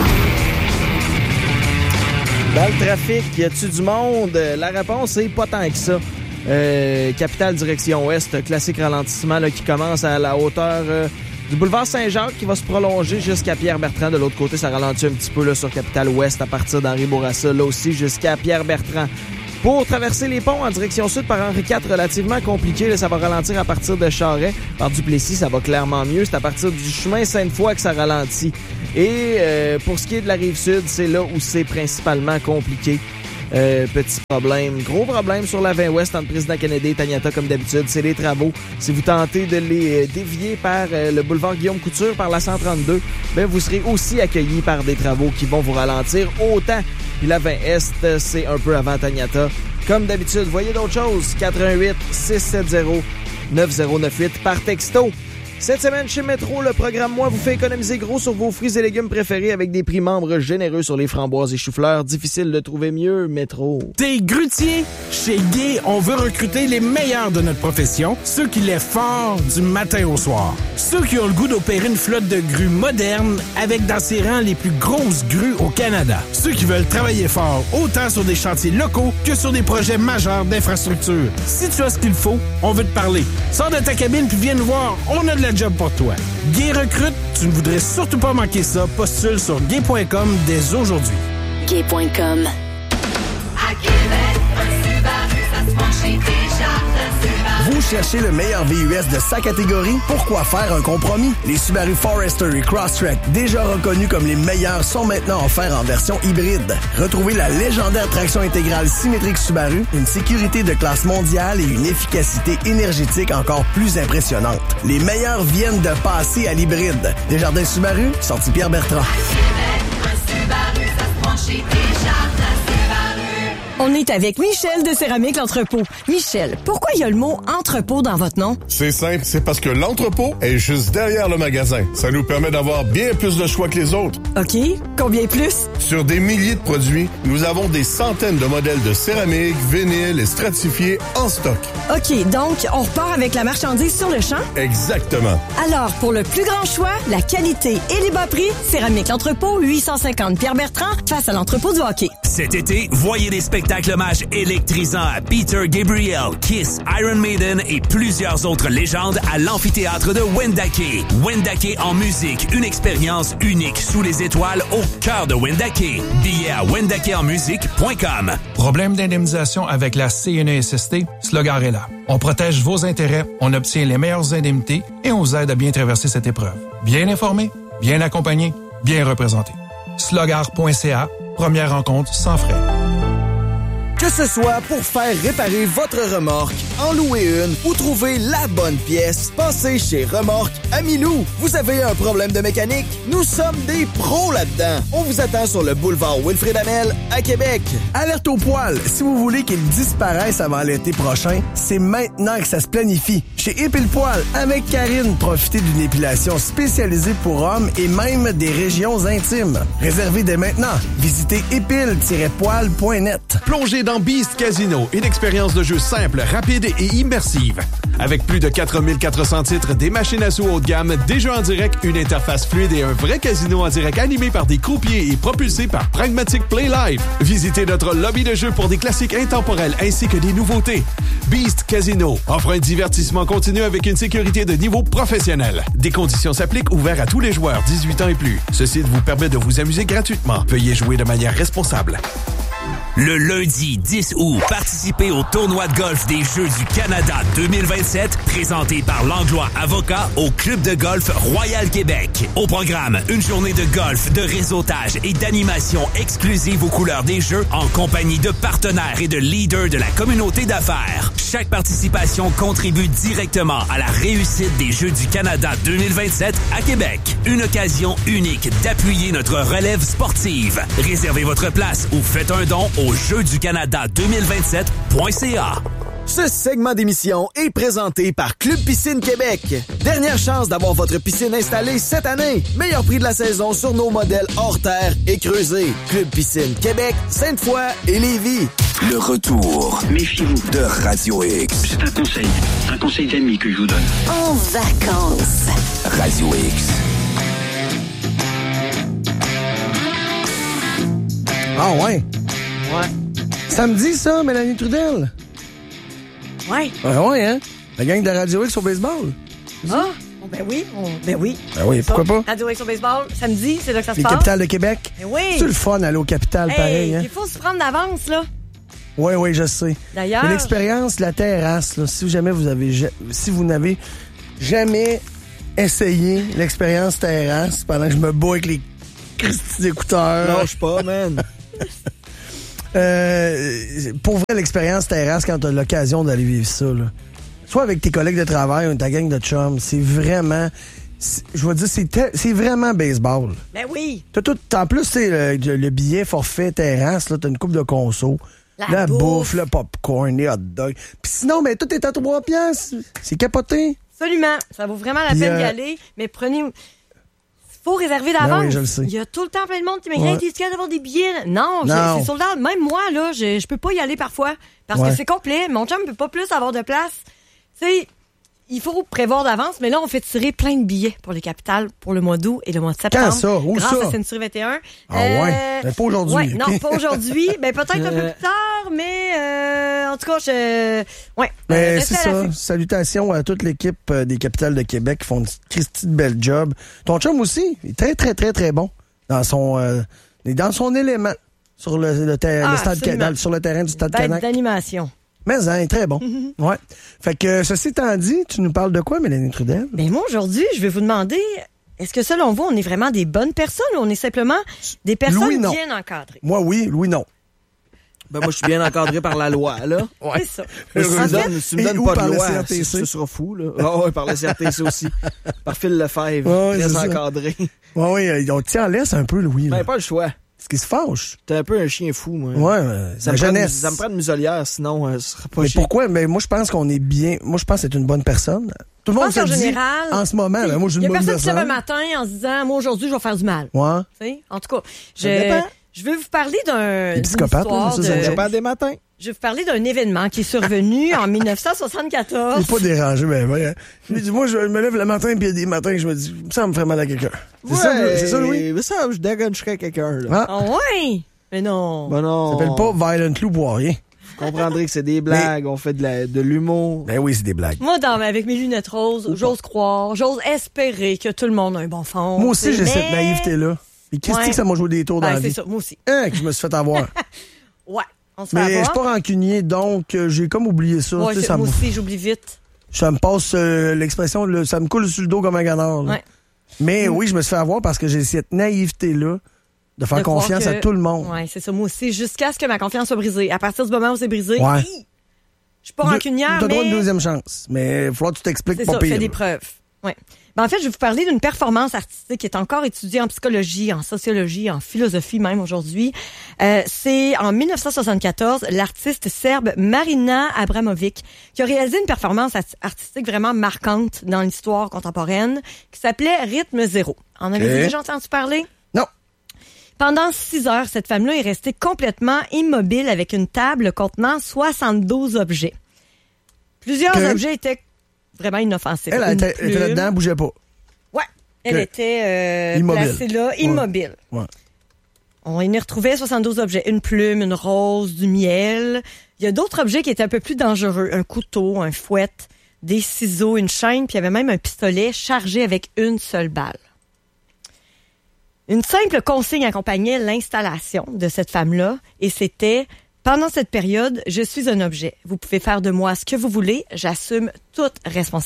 Dans le trafic, y a-tu du monde? La réponse est pas tant que ça. Euh, capitale direction ouest, classique ralentissement là, qui commence à la hauteur euh, Du boulevard Saint-Jacques qui va se prolonger jusqu'à Pierre-Bertrand. De l'autre côté, ça ralentit un petit peu là, sur Capitale-Ouest à partir d'Henri Bourassa, là aussi jusqu'à Pierre-Bertrand. Pour traverser les ponts en direction sud par Henri quatre, relativement compliqué. Là, ça va ralentir à partir de Charest. Par Duplessis, ça va clairement mieux. C'est à partir du chemin Sainte-Foy que ça ralentit. Et euh, pour ce qui est de la Rive-Sud, c'est là où c'est principalement compliqué. Euh, petit problème, gros problème sur la vingt ouest entre Président Kennedy et Taniata comme d'habitude, c'est les travaux. Si vous tentez de les euh, dévier par euh, le boulevard Guillaume Couture par la cent trente-deux, ben vous serez aussi accueillis par des travaux qui vont vous ralentir autant. Puis la vingt est, c'est un peu avant Taniata. Comme d'habitude, voyez d'autres choses, quatre un huit, six sept zéro, neuf zéro neuf huit par texto. Cette semaine, chez Métro, le programme Moi vous fait économiser gros sur vos fruits et légumes préférés avec des prix membres généreux sur les framboises et choux-fleurs. Difficile de trouver mieux, Métro. T'es grutier? Chez Guy, on veut recruter les meilleurs de notre profession, ceux qui lèvent fort du matin au soir. Ceux qui ont le goût d'opérer une flotte de grues modernes avec dans ses rangs les plus grosses grues au Canada. Ceux qui veulent travailler fort, autant sur des chantiers locaux que sur des projets majeurs d'infrastructure. Si tu as ce qu'il faut, on veut te parler. Sors de ta cabine puis viens nous voir, on a de la job pour toi. Gay recrute, tu ne voudrais surtout pas manquer ça. Postule sur gay point com dès aujourd'hui. gay point com. À Québec, un Subaru, ça se mange chez Desjardins. Vous cherchez le meilleur V U S de sa catégorie? Pourquoi faire un compromis? Les Subaru Forester et Crosstrek, déjà reconnus comme les meilleurs, sont maintenant offerts en version hybride. Retrouvez la légendaire traction intégrale symétrique Subaru, une sécurité de classe mondiale et une efficacité énergétique encore plus impressionnante. Les meilleurs viennent de passer à l'hybride. Desjardins Subaru, sortie Pierre-Bertrand. Un Subaru, ça se mange chez Desjardins. On est avec Michel de Céramique L'Entrepôt. Michel, pourquoi il y a le mot entrepôt dans votre nom? C'est simple, c'est parce que l'entrepôt est juste derrière le magasin. Ça nous permet d'avoir bien plus de choix que les autres. OK. Combien plus? Sur des milliers de produits, nous avons des centaines de modèles de céramique, vinyle et stratifiés en stock. OK, donc on repart avec la marchandise sur le champ? Exactement. Alors, pour le plus grand choix, la qualité et les bas prix, Céramique L'Entrepôt, huit cent cinquante Pierre-Bertrand, face à l'entrepôt du hockey. Cet été, voyez des spectacles hommages électrisants à Peter Gabriel, Kiss, Iron Maiden et plusieurs autres légendes à l'amphithéâtre de Wendake. Wendake en musique, une expérience unique sous les étoiles au cœur de Wendake. Billets à wendake en musique point com. Problème d'indemnisation avec la C N E S S T? Slogar est là. On protège vos intérêts, on obtient les meilleures indemnités et on vous aide à bien traverser cette épreuve. Bien informé, bien accompagné, bien représenté. slogar point c a, première rencontre sans frais. Que ce soit pour faire réparer votre remorque, en louer une ou trouver la bonne pièce, passez chez Remorque Amilou. Vous avez un problème de mécanique? Nous sommes des pros là-dedans. On vous attend sur le boulevard Wilfrid Hamel à Québec. Alerte au poil. Si vous voulez qu'il disparaisse avant l'été prochain, c'est maintenant que ça se planifie. Chez Épile Poil, avec Karine, profitez d'une épilation spécialisée pour hommes et même des régions intimes. Réservez dès maintenant. Visitez épile tiret poil point net. Plongez dans Beast Casino, une expérience de jeu simple, rapide et immersive. Avec plus de quatre mille quatre cents titres, des machines à sous haut de gamme, des jeux en direct, une interface fluide et un vrai casino en direct animé par des croupiers et propulsé par Pragmatic Play Live. Visitez notre lobby de jeu pour des classiques intemporels ainsi que des nouveautés. Beast Casino offre un divertissement continu avec une sécurité de niveau professionnel. Des conditions s'appliquent, ouverts à tous les joueurs dix-huit ans et plus. Ce site vous permet de vous amuser gratuitement. Veuillez jouer de manière responsable. Le lundi dix août, participez au tournoi de golf des Jeux du Canada deux mille vingt-sept, présenté par Langlois Avocat au Club de golf Royal Québec. Au programme, une journée de golf, de réseautage et d'animation exclusive aux couleurs des Jeux en compagnie de partenaires et de leaders de la communauté d'affaires. Chaque participation contribue directement à la réussite des Jeux du Canada deux mille vingt-sept à Québec. Une occasion unique d'appuyer notre relève sportive. Réservez votre place ou faites un don au Jeux du Canada deux mille vingt-sept point c a. Ce segment d'émission est présenté par Club Piscine Québec. Dernière chance d'avoir votre piscine installée cette année. Meilleur prix de la saison sur nos modèles hors terre et creusés. Club Piscine Québec, Sainte-Foy et Lévis. Le retour. Méfiez-vous de Radio X. C'est un conseil. Un conseil d'ami que je vous donne. En vacances. Radio X. Ah ouais? Ouais. Samedi, ça, Mélanie Trudel? Ouais. Ouais, ouais, hein? La gang de Radio X au baseball. Ah, Ben oui, on- ben oui. Ben oui, pourquoi pas? Radio Action Baseball, samedi, c'est là que ça se Les passe. capitales de Québec. Ben oui. C'est le fun d'aller aux capitales, Hey, pareil. Hein? il faut se prendre d'avance, là. Oui, oui, je sais. D'ailleurs- Mais l'expérience, la terrasse, là, si jamais vous avez, ja- si vous n'avez jamais essayé l'expérience terrasse pendant que je me bats avec les Christy écouteurs. Lâche pas, man. euh, pour vrai, l'expérience terrasse, quand tu as l'occasion d'aller vivre ça, là. Soit avec tes collègues de travail ou ta gang de chums, c'est vraiment, c'est- je vais dire, c'est, te- c'est vraiment baseball. Ben oui. T'as tout, en plus, c'est le, le billet forfait terrasse, là, t'as une coupe de conso. La La, bouffe. bouffe. le popcorn, les hot dogs. Puis sinon, ben, tout est à trois piastres. C'est capoté. Absolument. Ça vaut vraiment la Puis, peine euh, d'y aller, mais prenez... faut réserver d'avance. Ben oui, je le sais. Il y a tout le temps plein de monde qui m'écrit Ouais. « Est-ce qu'il y a d'avoir des billets? » Non, c'est- Non. c'est soldat. Même moi, là, je, je peux pas y aller parfois parce Ouais. que c'est complet. Mon chum peut pas plus avoir de place. Tu sais, il faut prévoir d'avance, mais là, on fait tirer plein de billets pour les capitales pour le mois d'août et le mois de septembre. Quand ça? Où grâce ça? à Century vingt et un. Ah ouais? Ben, pas aujourd'hui. Ouais, non, pas aujourd'hui. Ben, peut-être un peu plus tard, mais euh, en tout cas, je... Ouais. Mais Euh, c'est restez à ça. l'affût. Salutations à toute l'équipe euh, des capitales de Québec qui font une Christy de belle job. Ton chum aussi, il est très, très, très, très bon dans son, euh, il est dans son élément sur le, le, ter- Ah, le stade absolument. Ca- sur le terrain du stade Bête Canac. d'animation. Mais hein, il est très bon. Ouais. Fait que, ceci étant dit, tu nous parles de quoi, Mélanie Trudel? Ben moi, aujourd'hui, je vais vous demander, est-ce que selon vous, on est vraiment des bonnes personnes ou on est simplement des personnes Louis, non. bien encadrées? Moi, oui. Louis, non. Ben moi, je suis bien encadré par la loi, là. Ouais. C'est ça. Mais si tu me donnes, si tu me Et donnes où pas par de le loi, C R T C? ce ce sera fou, là. Ah ouais, par le C R T C aussi. Par Phil Lefebvre, Ouais, très c'est ça. encadré. Ouais, oui, on tient en laisse un peu, Louis. là. Ben, pas le choix. Ce qui se fâche. T'es un peu un chien fou, moi. Ouais, euh, Ça la me, prend une, jeunesse. ça me prend une muselière, sinon, euh, ce sera pas Mais chiant. pourquoi? Mais moi, je pense qu'on est bien. Moi, je pense que c'est une bonne personne. Tout le Je monde pense se qu'en dit, général, en ce moment, ben, moi, je suis il y une a bonne personne qui se lève personne. un matin en se disant, moi, aujourd'hui, je vais faire du mal. Ouais. Tu sais? En tout cas, Ça dépend. je, je veux vous parler d'un. Les d'une psychopathes, là, histoire ça, de- ça Ça me dépend des matins. Je vais vous parler d'un événement qui est survenu en dix-neuf Il cent soixante-quatorze. est pas dérangé, mais ouais. Je lui dis, moi, je me lève le matin, puis il y a des matins que je me dis, ça me ferait mal à quelqu'un. C'est ça, Ouais, c'est ça, Louis? Mais ça, je dégonnerais quelqu'un, là. Ah, Ah ouais? Mais non. Ben non. ça s'appelle pas Violent Loup Boirien. Vous comprendrez que c'est des blagues, on fait de la- de l'humour. Ben oui, c'est des blagues. Moi, dans, avec mes lunettes roses, j'ose croire, j'ose espérer que tout le monde a un bon fond. Moi aussi, tu sais, j'ai cette mais- naïveté-là. Et Christy, Ouais. que ça m'a joué des tours dans Ben, la c'est vie. ça, moi aussi. Hein, que je me suis fait avoir. Ouais, on se fait Mais je suis avoir. pas rancunier, donc euh, j'ai comme oublié ça. Ouais, tu sais, c'est- ça, moi me, aussi, j'oublie vite. ça me passe euh, l'expression, le- ça me coule sur le dos comme un canard. là. Ouais. Mais oui, je me suis fait avoir parce que j'ai cette naïveté-là de faire De croire confiance que- à tout le monde. Ouais, c'est ça, moi aussi, jusqu'à ce que ma confiance soit brisée. À partir du moment où c'est brisé, Ouais. hi, je suis pas rancunière, T'as mais... droit à une deuxième chance. Mais il faut que tu t'expliques C'est pas ça, pire. fais des là. preuves. Ouais. Ben, en fait, je vais vous parler d'une performance artistique qui est encore étudiée en psychologie, en sociologie, en philosophie même aujourd'hui. Euh, c'est en dix-neuf cent soixante-quatorze, l'artiste serbe Marina Abramovic qui a réalisé une performance art- artistique vraiment marquante dans l'histoire contemporaine qui s'appelait Rythme Zéro. En avez-vous Ok. déjà entendu parler? Non. Pendant six heures, cette femme-là est restée complètement immobile avec une table contenant soixante-douze objets. Plusieurs Ok. objets étaient vraiment inoffensifs. Elle, elle Une était, elle était plume. là-dedans, elle bougeait pas. Ouais. Elle Ok. était euh, Immobile. placée là, immobile. Ouais. On y retrouvait soixante-douze objets. Une plume, une rose, du miel. Il y a d'autres objets qui étaient un peu plus dangereux. Un couteau, un fouet, des ciseaux, une chaîne, puis il y avait même un pistolet chargé avec une seule balle. Une simple consigne accompagnait l'installation de cette femme-là et c'était « Pendant cette période, je suis un objet. Vous pouvez faire de moi ce que vous voulez. J'assume toute responsabilité. »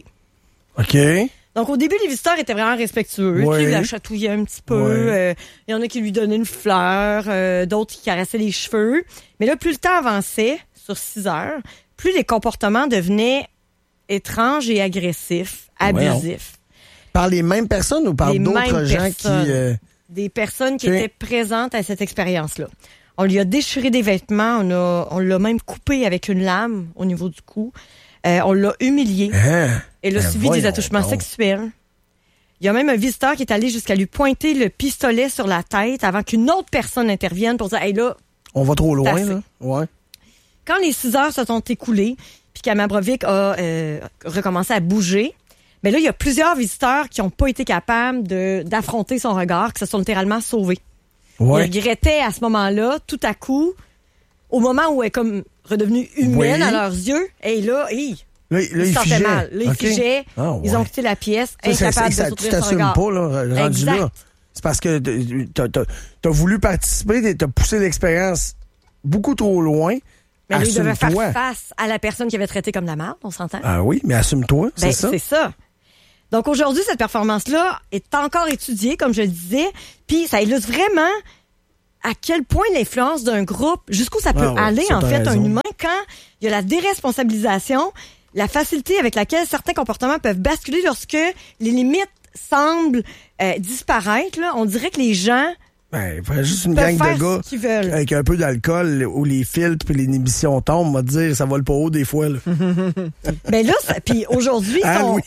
OK. Donc, au début, les visiteurs étaient vraiment respectueux, Ouais. qui la chatouillaient un petit peu. Ouais. Euh, il y en a qui lui donnaient une fleur, euh, d'autres qui caressaient les cheveux. Mais là, plus le temps avançait, sur six heures, plus les comportements devenaient étranges et agressifs, Voyons. abusifs. Par les mêmes personnes ou par Les d'autres mêmes gens personnes. qui... euh, Des personnes qui Ok. étaient présentes à cette expérience-là. On lui a déchiré des vêtements, on, a, on l'a même coupé avec une lame au niveau du cou. Euh, on l'a humilié. Hein? Elle a Ben subi des voyons attouchements donc. sexuels. Il y a même un visiteur qui est allé jusqu'à lui pointer le pistolet sur la tête avant qu'une autre personne intervienne pour dire « Hey là, On va trop loin, assez. là. Ouais. quand les six heures se sont écoulées, puis qu'Amabrovic a euh, recommencé à bouger, mais là, il y a plusieurs visiteurs qui n'ont pas été capables de, d'affronter son regard, qui se sont littéralement sauvés. Ouais. Ils regrettaient à ce moment-là, tout à coup, au moment où elle est comme redevenue humaine Oui. à leurs yeux, et là, hey, Là, là, ils se il sentaient figeait. mal. Là, ils OK. figeaient. Ah, ouais. Ils ont quitté la pièce, Ça, ça, incapables ça, de tu s'ouvrir son t'assumes regard. pas, là, rendu Exact. là. C'est parce que t'as, t'as, t'as voulu participer, t'as poussé l'expérience beaucoup trop loin. Mais lui, il devait faire Assume-toi. face à la personne qui avait traité comme de la merde, on s'entend? Ah oui, mais assume-toi, c'est Ben, ça. c'est ça. Donc aujourd'hui, cette performance-là est encore étudiée, comme je le disais, puis ça illustre vraiment à quel point l'influence d'un groupe, jusqu'où ça peut Ah ouais, aller, ça, en t'as fait, raison. un humain, quand il y a la déresponsabilisation, la facilité avec laquelle certains comportements peuvent basculer lorsque les limites semblent euh, disparaître. Là. On dirait que les gens Ben, il faudrait juste une peuvent gang faire de gars ce qu'ils veulent. avec un peu d'alcool où les filtres et l'inhibition tombent, on va te dire, ça vole pas haut des fois. Là. Ben là, ça- puis aujourd'hui, Ah on- oui.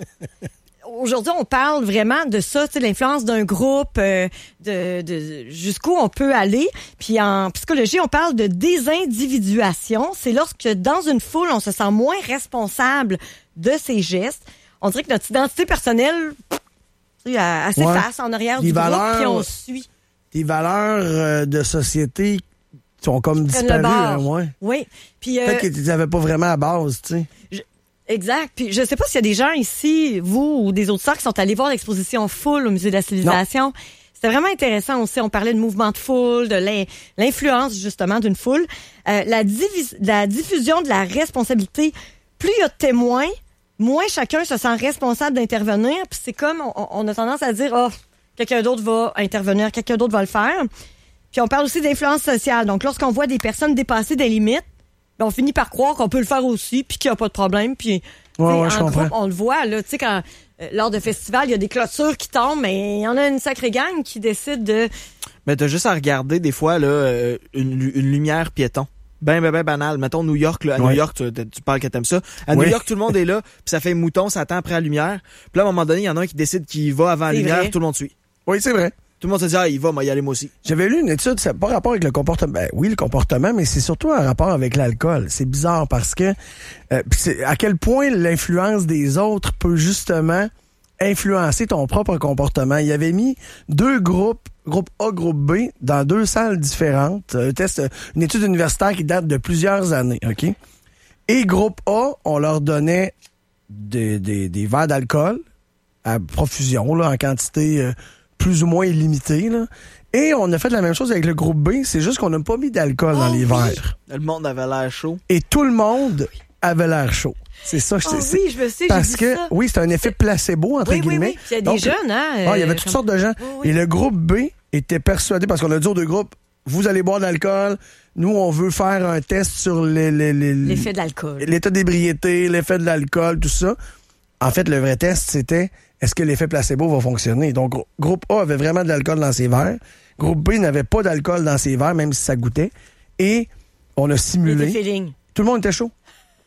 aujourd'hui, on parle vraiment de ça, tu sais, l'influence d'un groupe, euh, de, de jusqu'où on peut aller. Puis en psychologie, on parle de désindividuation. C'est lorsque dans une foule, on se sent moins responsable de ses gestes. On dirait que notre identité personnelle, tu sais, elle elle s'efface en arrière Les du valeurs- groupe, puis on suit. Tes valeurs euh, de société sont comme Prennent disparues. le bord. Hein, ouais. Oui. Puis euh, Peut-être que tu les avais pas vraiment à base, tu sais. Je- Exact. Puis je sais pas s'il y a des gens ici, vous ou des auditeurs, qui sont allés voir l'exposition Foule au Musée de la Civilisation. C'était vraiment intéressant aussi. On parlait de mouvement de foule, de l'in- l'influence justement d'une foule. Euh, la, divis- la diffusion de la responsabilité. Plus il y a de témoins, moins chacun se sent responsable d'intervenir. Puis c'est comme, on, on a tendance à dire, oh, quelqu'un d'autre va intervenir, quelqu'un d'autre va le faire. Puis on parle aussi d'influence sociale. Donc lorsqu'on voit des personnes dépasser des limites, ben, on finit par croire qu'on peut le faire aussi, puis qu'il n'y a pas de problème. Puis, tu Ouais, sais, ouais, je en comprends. groupe, on le voit, là, tu sais, quand, euh, lors de festivals, il y a des clôtures qui tombent, mais il y en a une sacrée gang qui décide de... Mais t'as juste à regarder, des fois, là, euh, une, lu- une lumière piéton. Ben, ben, ben banal. Mettons New York, là. À Ouais. New York, tu, tu parles que t'aimes ça. À Oui. New York, tout le monde est là, puis ça fait mouton, ça attend après la lumière. Puis là, à un moment donné, il y en a un qui décide qu'il va avant la C'est lumière, vrai. tout le monde suit. Oui, c'est vrai. Tout le monde se dit, ah, il va, moi, y aller moi aussi. J'avais lu une étude, ça n'a pas rapport avec le comportement. Ben, oui, le comportement, mais c'est surtout un rapport avec l'alcool. C'est bizarre parce que euh, pis c'est à quel point l'influence des autres peut justement influencer ton propre comportement. Il avait mis deux groupes, groupe A, groupe B, dans deux salles différentes. Un test, une étude universitaire qui date de plusieurs années, OK? Et groupe A, on leur donnait des, des, des verres d'alcool à profusion, là, en quantité euh, plus ou moins illimitée, là. Et on a fait la même chose avec le groupe B, c'est juste qu'on n'a pas mis d'alcool dans les verres. Le monde avait l'air chaud. Et tout le monde avait l'air chaud. C'est ça, je Oh sais. oui, je me sais, j'ai Parce vu que, ça. oui, c'est un effet placebo, entre Oui, oui, guillemets. oui. Puis il y a des Donc, jeunes, hein, Ah, il y avait euh, toutes comme- sortes de gens. Oui, oui. Et le groupe B était persuadé, parce qu'on a dit aux deux groupes, vous allez boire de l'alcool, nous, on veut faire un test sur les, les, les- L'effet de l'alcool. l'état d'ébriété, l'effet de l'alcool, tout ça. En fait, le vrai test, c'était est-ce que l'effet placebo va fonctionner? Donc, gr- groupe A avait vraiment de l'alcool dans ses verres. Groupe B n'avait pas d'alcool dans ses verres, même si ça goûtait. Et on a Les simulé. feelings. Tout le monde était chaud.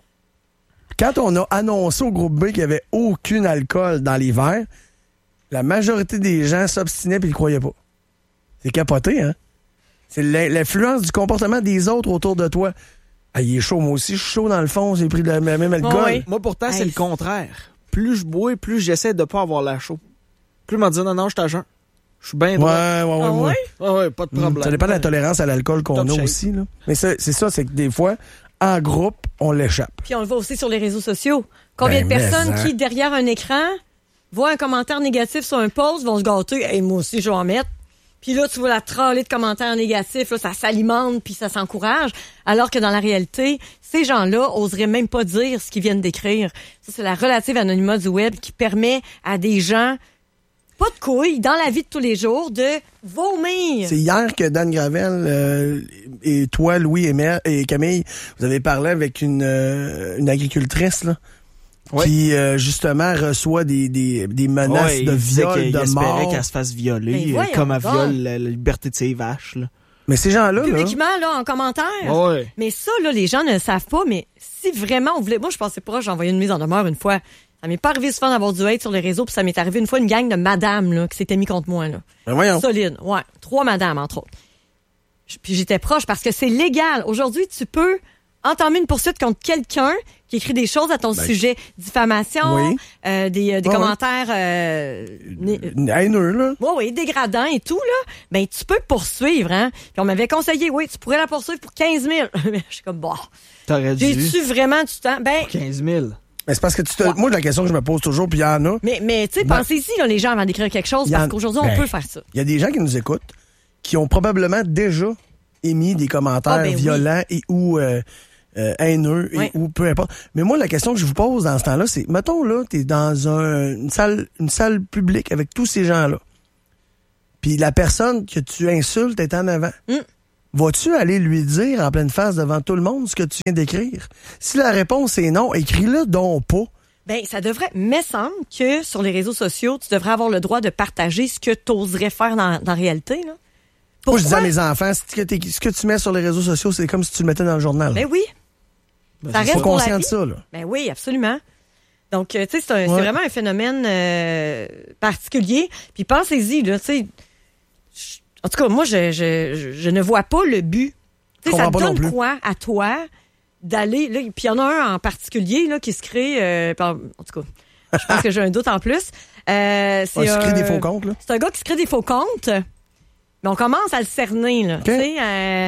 Quand on a annoncé au groupe B qu'il n'y avait aucun alcool dans les verres, la majorité des gens s'obstinaient et ils ne croyaient pas. C'est capoté, hein? C'est l'in- l'influence du comportement des autres autour de toi. Ah, il est chaud, moi aussi, je suis chaud dans le fond, j'ai pris le le même alcool. Moi, pourtant, c'est Hey. le contraire. Plus je bois, plus j'essaie de pas avoir l'air chaud. Plus je me dis, non, non, je t'agent. Je suis bien Ouais, droit. ouais, ouais, Ah ouais. ouais? Ouais, ouais, pas de Mm, problème. Ça dépend de la tolérance à l'alcool qu'on Top a shape. aussi, là. Mais ça, c'est ça, c'est que des fois, en groupe, on l'échappe. Puis on le voit aussi sur les réseaux sociaux. Combien Ben, de personnes mais, hein. qui, derrière un écran, voient un commentaire négatif sur un post, vont se gâter. Hey, moi aussi, je vais en mettre. Puis là, tu vois la trollée de commentaires négatifs, là, ça s'alimente, puis ça s'encourage. Alors que dans la réalité, ces gens-là oseraient même pas dire ce qu'ils viennent d'écrire. Ça, c'est la relative anonymat du web qui permet à des gens, pas de couilles, dans la vie de tous les jours, de vomir. C'est hier que Dan Gravel euh, et toi, Louis et, Mère, et Camille, vous avez parlé avec une, euh, une agricultrice là, Ouais. qui euh, justement reçoit des, des, des menaces Ouais, de il disait viol, qu'il de espérait mort. qu'elle se fasse Ben, violer, voyons euh, comme elle donc. viole la, la liberté de ses vaches. Là. Mais ces gens-là, là, Publiquement, là, en commentaire. Ouais. Mais ça, là, les gens ne le savent pas, mais si vraiment on voulait... Moi, je pensais pas, j'ai envoyé une mise en demeure une fois. Ça m'est pas arrivé souvent d'avoir du hate sur les réseaux, puis ça m'est arrivé une fois une gang de madames, là, qui s'était mis contre moi, là. ben voyons. Solide, ouais. Trois madames, entre autres. J- Puis j'étais proche parce que c'est légal. Aujourd'hui, tu peux entamer une poursuite contre quelqu'un qui écrit des choses à ton Ben, sujet, diffamation, oui. euh, des, euh, des Ouais, commentaires euh, né- haineux, là. Oui, oui, dégradants et tout, là, ben tu peux poursuivre, hein. Puis on m'avait conseillé, oui, tu pourrais la poursuivre pour quinze mille. Je suis comme, bon, T'aurais dû. j'ai-tu vraiment du temps? Ben, quinze mille. Mais c'est parce que tu te... Moi, la question que je me pose toujours, puis il y en a... mais, mais tu sais, Ben, pensez-y, là, les gens, avant d'écrire quelque chose, il y en- parce qu'aujourd'hui, on ben, peut faire ça. Il y a des gens qui nous écoutent qui ont probablement déjà émis des commentaires Ah, ben oui. violents et ou euh, euh, haineux et Oui. ou peu importe. Mais moi, la question que je vous pose dans ce temps-là, c'est, mettons là, t'es dans un, une salle, une salle publique avec tous ces gens-là. Puis la personne que tu insultes est en avant. Mm. Vas-tu aller lui dire en pleine face devant tout le monde ce que tu viens d'écrire? Si la réponse est non, écris-le donc pas. Ben, ça devrait, me semble que sur les réseaux sociaux, tu devrais avoir le droit de partager ce que tu oserais faire dans, dans la réalité, là. Moi, je dis à Pourquoi? mes enfants, ce que, t'es- ce que tu mets sur les réseaux sociaux, c'est comme si tu le mettais dans le journal. Ben oui. Ben, ça c'est reste pas pour la conscient de vie. ça, là. Ben oui, absolument. Donc, euh, tu sais, c'est, un- c'est Ouais. vraiment un phénomène euh, particulier. Puis pensez-y, là, tu sais. je- En tout cas, moi, je, je, je, je ne vois pas le but. Tu sais, ça Comprends te pas non donne plus. quoi à toi d'aller... Là, puis il y en a un en particulier là, qui se crée... euh, par- en tout cas, je pense que j'ai un doute en plus. Euh, c'est Ouais, se crée un- des faux comptes, là. C'est un gars qui se crée des faux comptes. Mais on commence à le cerner, là. Tu sais, euh,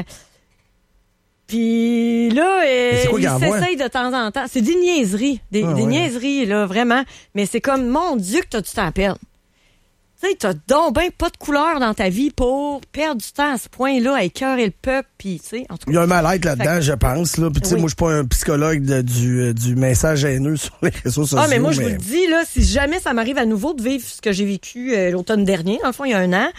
puis là, euh, c'est quoi qu'il il envoie? s'essaye de temps en temps. C'est des niaiseries. Des, Ah, des ouais. niaiseries, là, vraiment. Mais c'est comme, mon Dieu, que t'as du temps à perdre. Tu sais, t'as donc ben pas de couleur dans ta vie pour perdre du temps à ce point-là, à écœurer le peuple, puis tu sais, en tout cas. Il y a un mal-être Fait là-dedans, que- je pense. Là. Puis, tu sais, Oui. moi, je suis pas un psychologue de- du, euh, du message haineux sur les réseaux sociaux. Ah, mais moi, je vous le dis, là, si jamais ça m'arrive à nouveau de vivre ce que j'ai vécu euh, l'automne dernier, dans le fond, il y a un an,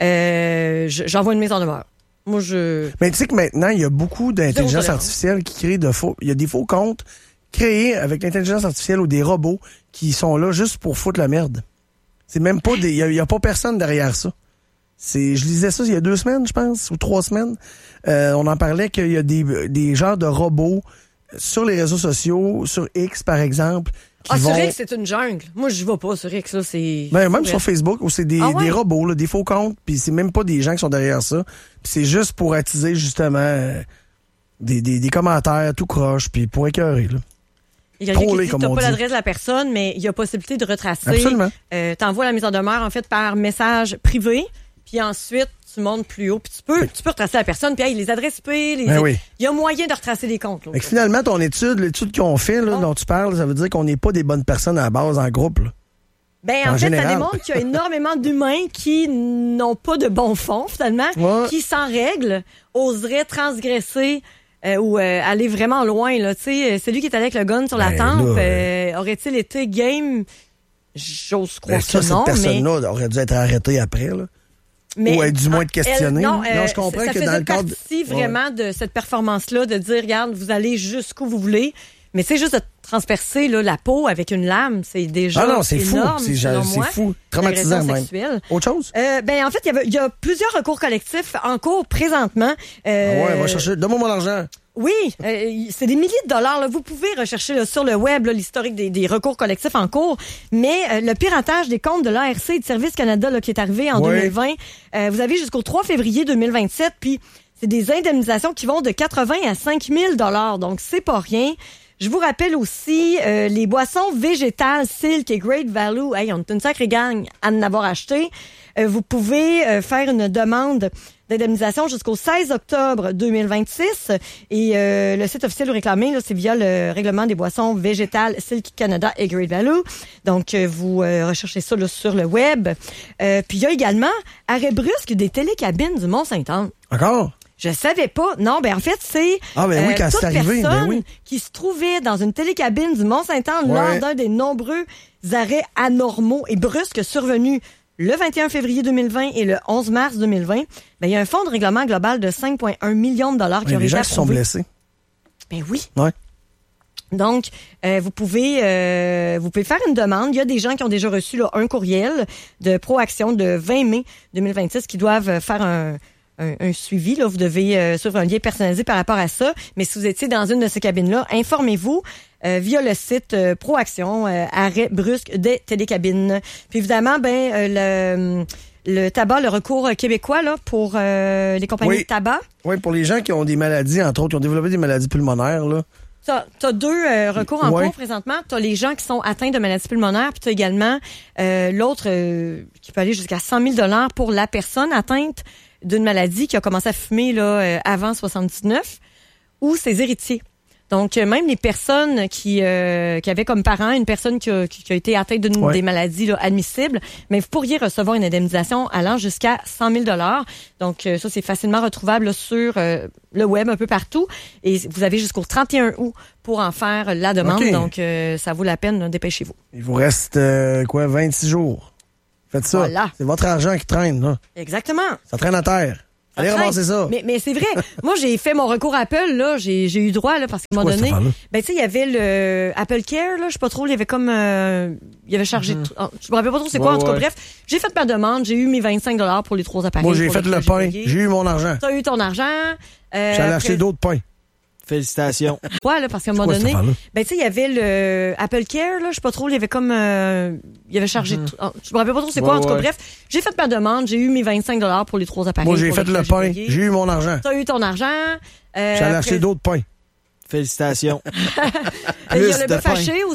euh, je- j'envoie une mise en demeure. Moi, je... Mais tu sais que maintenant, il y a beaucoup d'intelligence tolérance. artificielle qui créent de faux... Il y a des faux comptes créés avec l'intelligence artificielle ou des robots qui sont là juste pour foutre la merde. C'est même pas des... Il y a, il y a pas personne derrière ça. C'est, je lisais ça il y a deux semaines, je pense, ou trois semaines. Euh, on en parlait qu'il y a des, des genres de robots sur les réseaux sociaux, sur X, par exemple, qui Ah, vont... sur X, c'est une jungle. Moi, je vais pas sur X, là, c'est... Ben, même c'est sur vrai. Facebook, où c'est des, Ah ouais? des robots, là, des faux comptes, puis c'est même pas des gens qui sont derrière ça. Puis c'est juste pour attiser, justement, euh, des, des, des commentaires tout croche, puis pour écœurer, là. Il y a quelqu'un Troller, qui dit comme t'as on pas dit. l'adresse de la personne, mais il y a possibilité de retracer. Absolument. Euh, t'envoies la mise en demeure, en fait, par message privé, puis ensuite, tu montes plus haut, puis tu peux, tu peux retracer la personne, puis hey, les adresses I P, les... Ben oui. il y a moyen de retracer les comptes. Là. Fait que finalement, ton étude, l'étude qu'on fait, là, dont tu parles, ça veut dire qu'on n'est pas des bonnes personnes à la base en groupe, là. Ben, En en, fait, général. ça démontre qu'il y a énormément d'humains qui n'ont pas de bon fond, finalement, Ouais. qui, sans règles, oseraient transgresser euh, ou euh, aller vraiment loin. Là. Tu sais, celui qui est allé avec le gun sur la Ben, tempe, là, euh, aurait-il été game? J'ose croire Ben, ça, que non, cette mais... personne-là aurait dû être arrêtée après, là. Mais, Ou être du moins ah, de questionner. elle- non, euh, je comprends ça que faisait dans le cadre... partie vraiment de cette performance-là, de dire, regarde, vous allez jusqu'où vous voulez. Mais c'est juste de transpercer là, la peau avec une lame, c'est déjà Ah non, c'est fou. énorme, C'est selon c'est moi. fou. Traumatisant, L'agression même. sexuelle. Autre chose? Euh, ben en fait, il y avait- il y, a plusieurs recours collectifs en cours présentement. Euh, Ah ouais, va chercher. Donne-moi mon argent. Oui, euh, c'est des milliers de dollars. Là. Vous pouvez rechercher là, sur le web là, l'historique des, des recours collectifs en cours. Mais euh, le piratage des comptes de l'A R C et de Service Canada là, qui est arrivé en Oui. deux mille vingt, euh, vous avez jusqu'au trois février deux mille vingt-sept. Puis c'est des indemnisations qui vont de quatre-vingts à cinq mille dollars. Donc c'est pas rien. Je vous rappelle aussi euh, les boissons végétales Silk et Great Value. Hey, on est une sacrée gang à en avoir acheté. Euh, vous pouvez euh, faire une demande d'indemnisation jusqu'au seize octobre deux mille vingt-six. Et euh, le site officiel où réclamer, là, c'est via le règlement des boissons végétales Silk Canada et Great Value. Donc, euh, vous euh, recherchez ça là, sur le web. Euh, puis il y a également arrêt brusque des télécabines du Mont-Saint-Anne. Encore? Je savais pas. Non, ben en fait, c'est Ah, ben oui, quand toute c'est arrivé, ben personne oui. qui se trouvait dans une télécabine du Mont-Saint-Anne Ouais. lors d'un des nombreux arrêts anormaux et brusques survenus le vingt et un février deux mille vingt et le onze mars deux mille vingt. Ben, il y a un fonds de règlement global de cinq virgule un millions de dollars qui Il y a aurait des été gens qui se sont approuvé. blessés. Ben oui. Ouais. Donc, euh, vous pouvez euh, vous pouvez faire une demande. Il y a des gens qui ont déjà reçu là, un courriel de Proaction de vingt mai deux mille vingt-six qui doivent faire un, un, un suivi. Là. Vous devez euh, suivre un lien personnalisé par rapport à ça. Mais si vous étiez dans une de ces cabines-là, informez-vous euh, via le site euh, Proaction, euh, arrêt brusque des télécabines. Puis évidemment, ben euh, le le tabac, le recours québécois là, pour euh, les compagnies oui. de tabac. Oui, pour les gens qui ont des maladies, entre autres, qui ont développé des maladies pulmonaires, là. T'as, t'as deux euh, recours en ouais. cours présentement. T'as les gens qui sont atteints de maladies pulmonaires, puis t'as également euh, l'autre euh, qui peut aller jusqu'à cent mille dollars pour la personne atteinte d'une maladie qui a commencé à fumer là euh, avant soixante-dix-neuf ou ses héritiers. Donc, euh, même les personnes qui euh, qui avaient comme parent une personne qui a, qui, qui a été atteinte d'une ouais. des maladies là, admissibles, mais vous pourriez recevoir une indemnisation allant jusqu'à cent mille dollars. Donc, euh, ça, c'est facilement retrouvable là, sur euh, le web un peu partout. Et vous avez jusqu'au trente et un août pour en faire la demande. Okay. Donc, euh, ça vaut la peine, là, dépêchez-vous. Il vous reste, euh, quoi, vingt-six jours. Faites ça. Voilà. C'est votre argent qui traîne, là. Exactement. Ça traîne à terre. Allez ramasser ça. Mais, mais c'est vrai. Moi, j'ai fait mon recours à Apple, là. J'ai, j'ai eu droit, là, parce qu'à un moment donné. Ben, tu sais, il y avait le Apple Care, là. Je sais pas trop. Il y avait comme, euh, il y avait chargé. Mm-hmm. Oh, je me rappelle pas trop c'est quoi. Ouais, en tout cas, ouais. bref. J'ai fait ma demande. J'ai eu mes vingt-cinq dollars pour les trois appareils. Moi, j'ai fait le pain. J'ai, j'ai eu mon argent. T'as eu ton argent. Euh, J'allais acheter d'autres pains. Félicitations. Ouais, là, parce qu'à un moment donné, ben, tu sais, il y avait le Apple Care, là, je sais pas trop, il y avait comme, euh, il y avait chargé, mm-hmm. oh, je me rappelle pas trop c'est quoi, ouais, en tout cas, ouais. bref, j'ai fait ma demande, j'ai eu mes vingt-cinq dollars pour les trois appareils. Moi, j'ai fait le pain, j'ai eu mon argent. T'as eu ton argent. Euh, J'allais acheter d'autres pains. Félicitations. Il y a le bœuf haché aussi.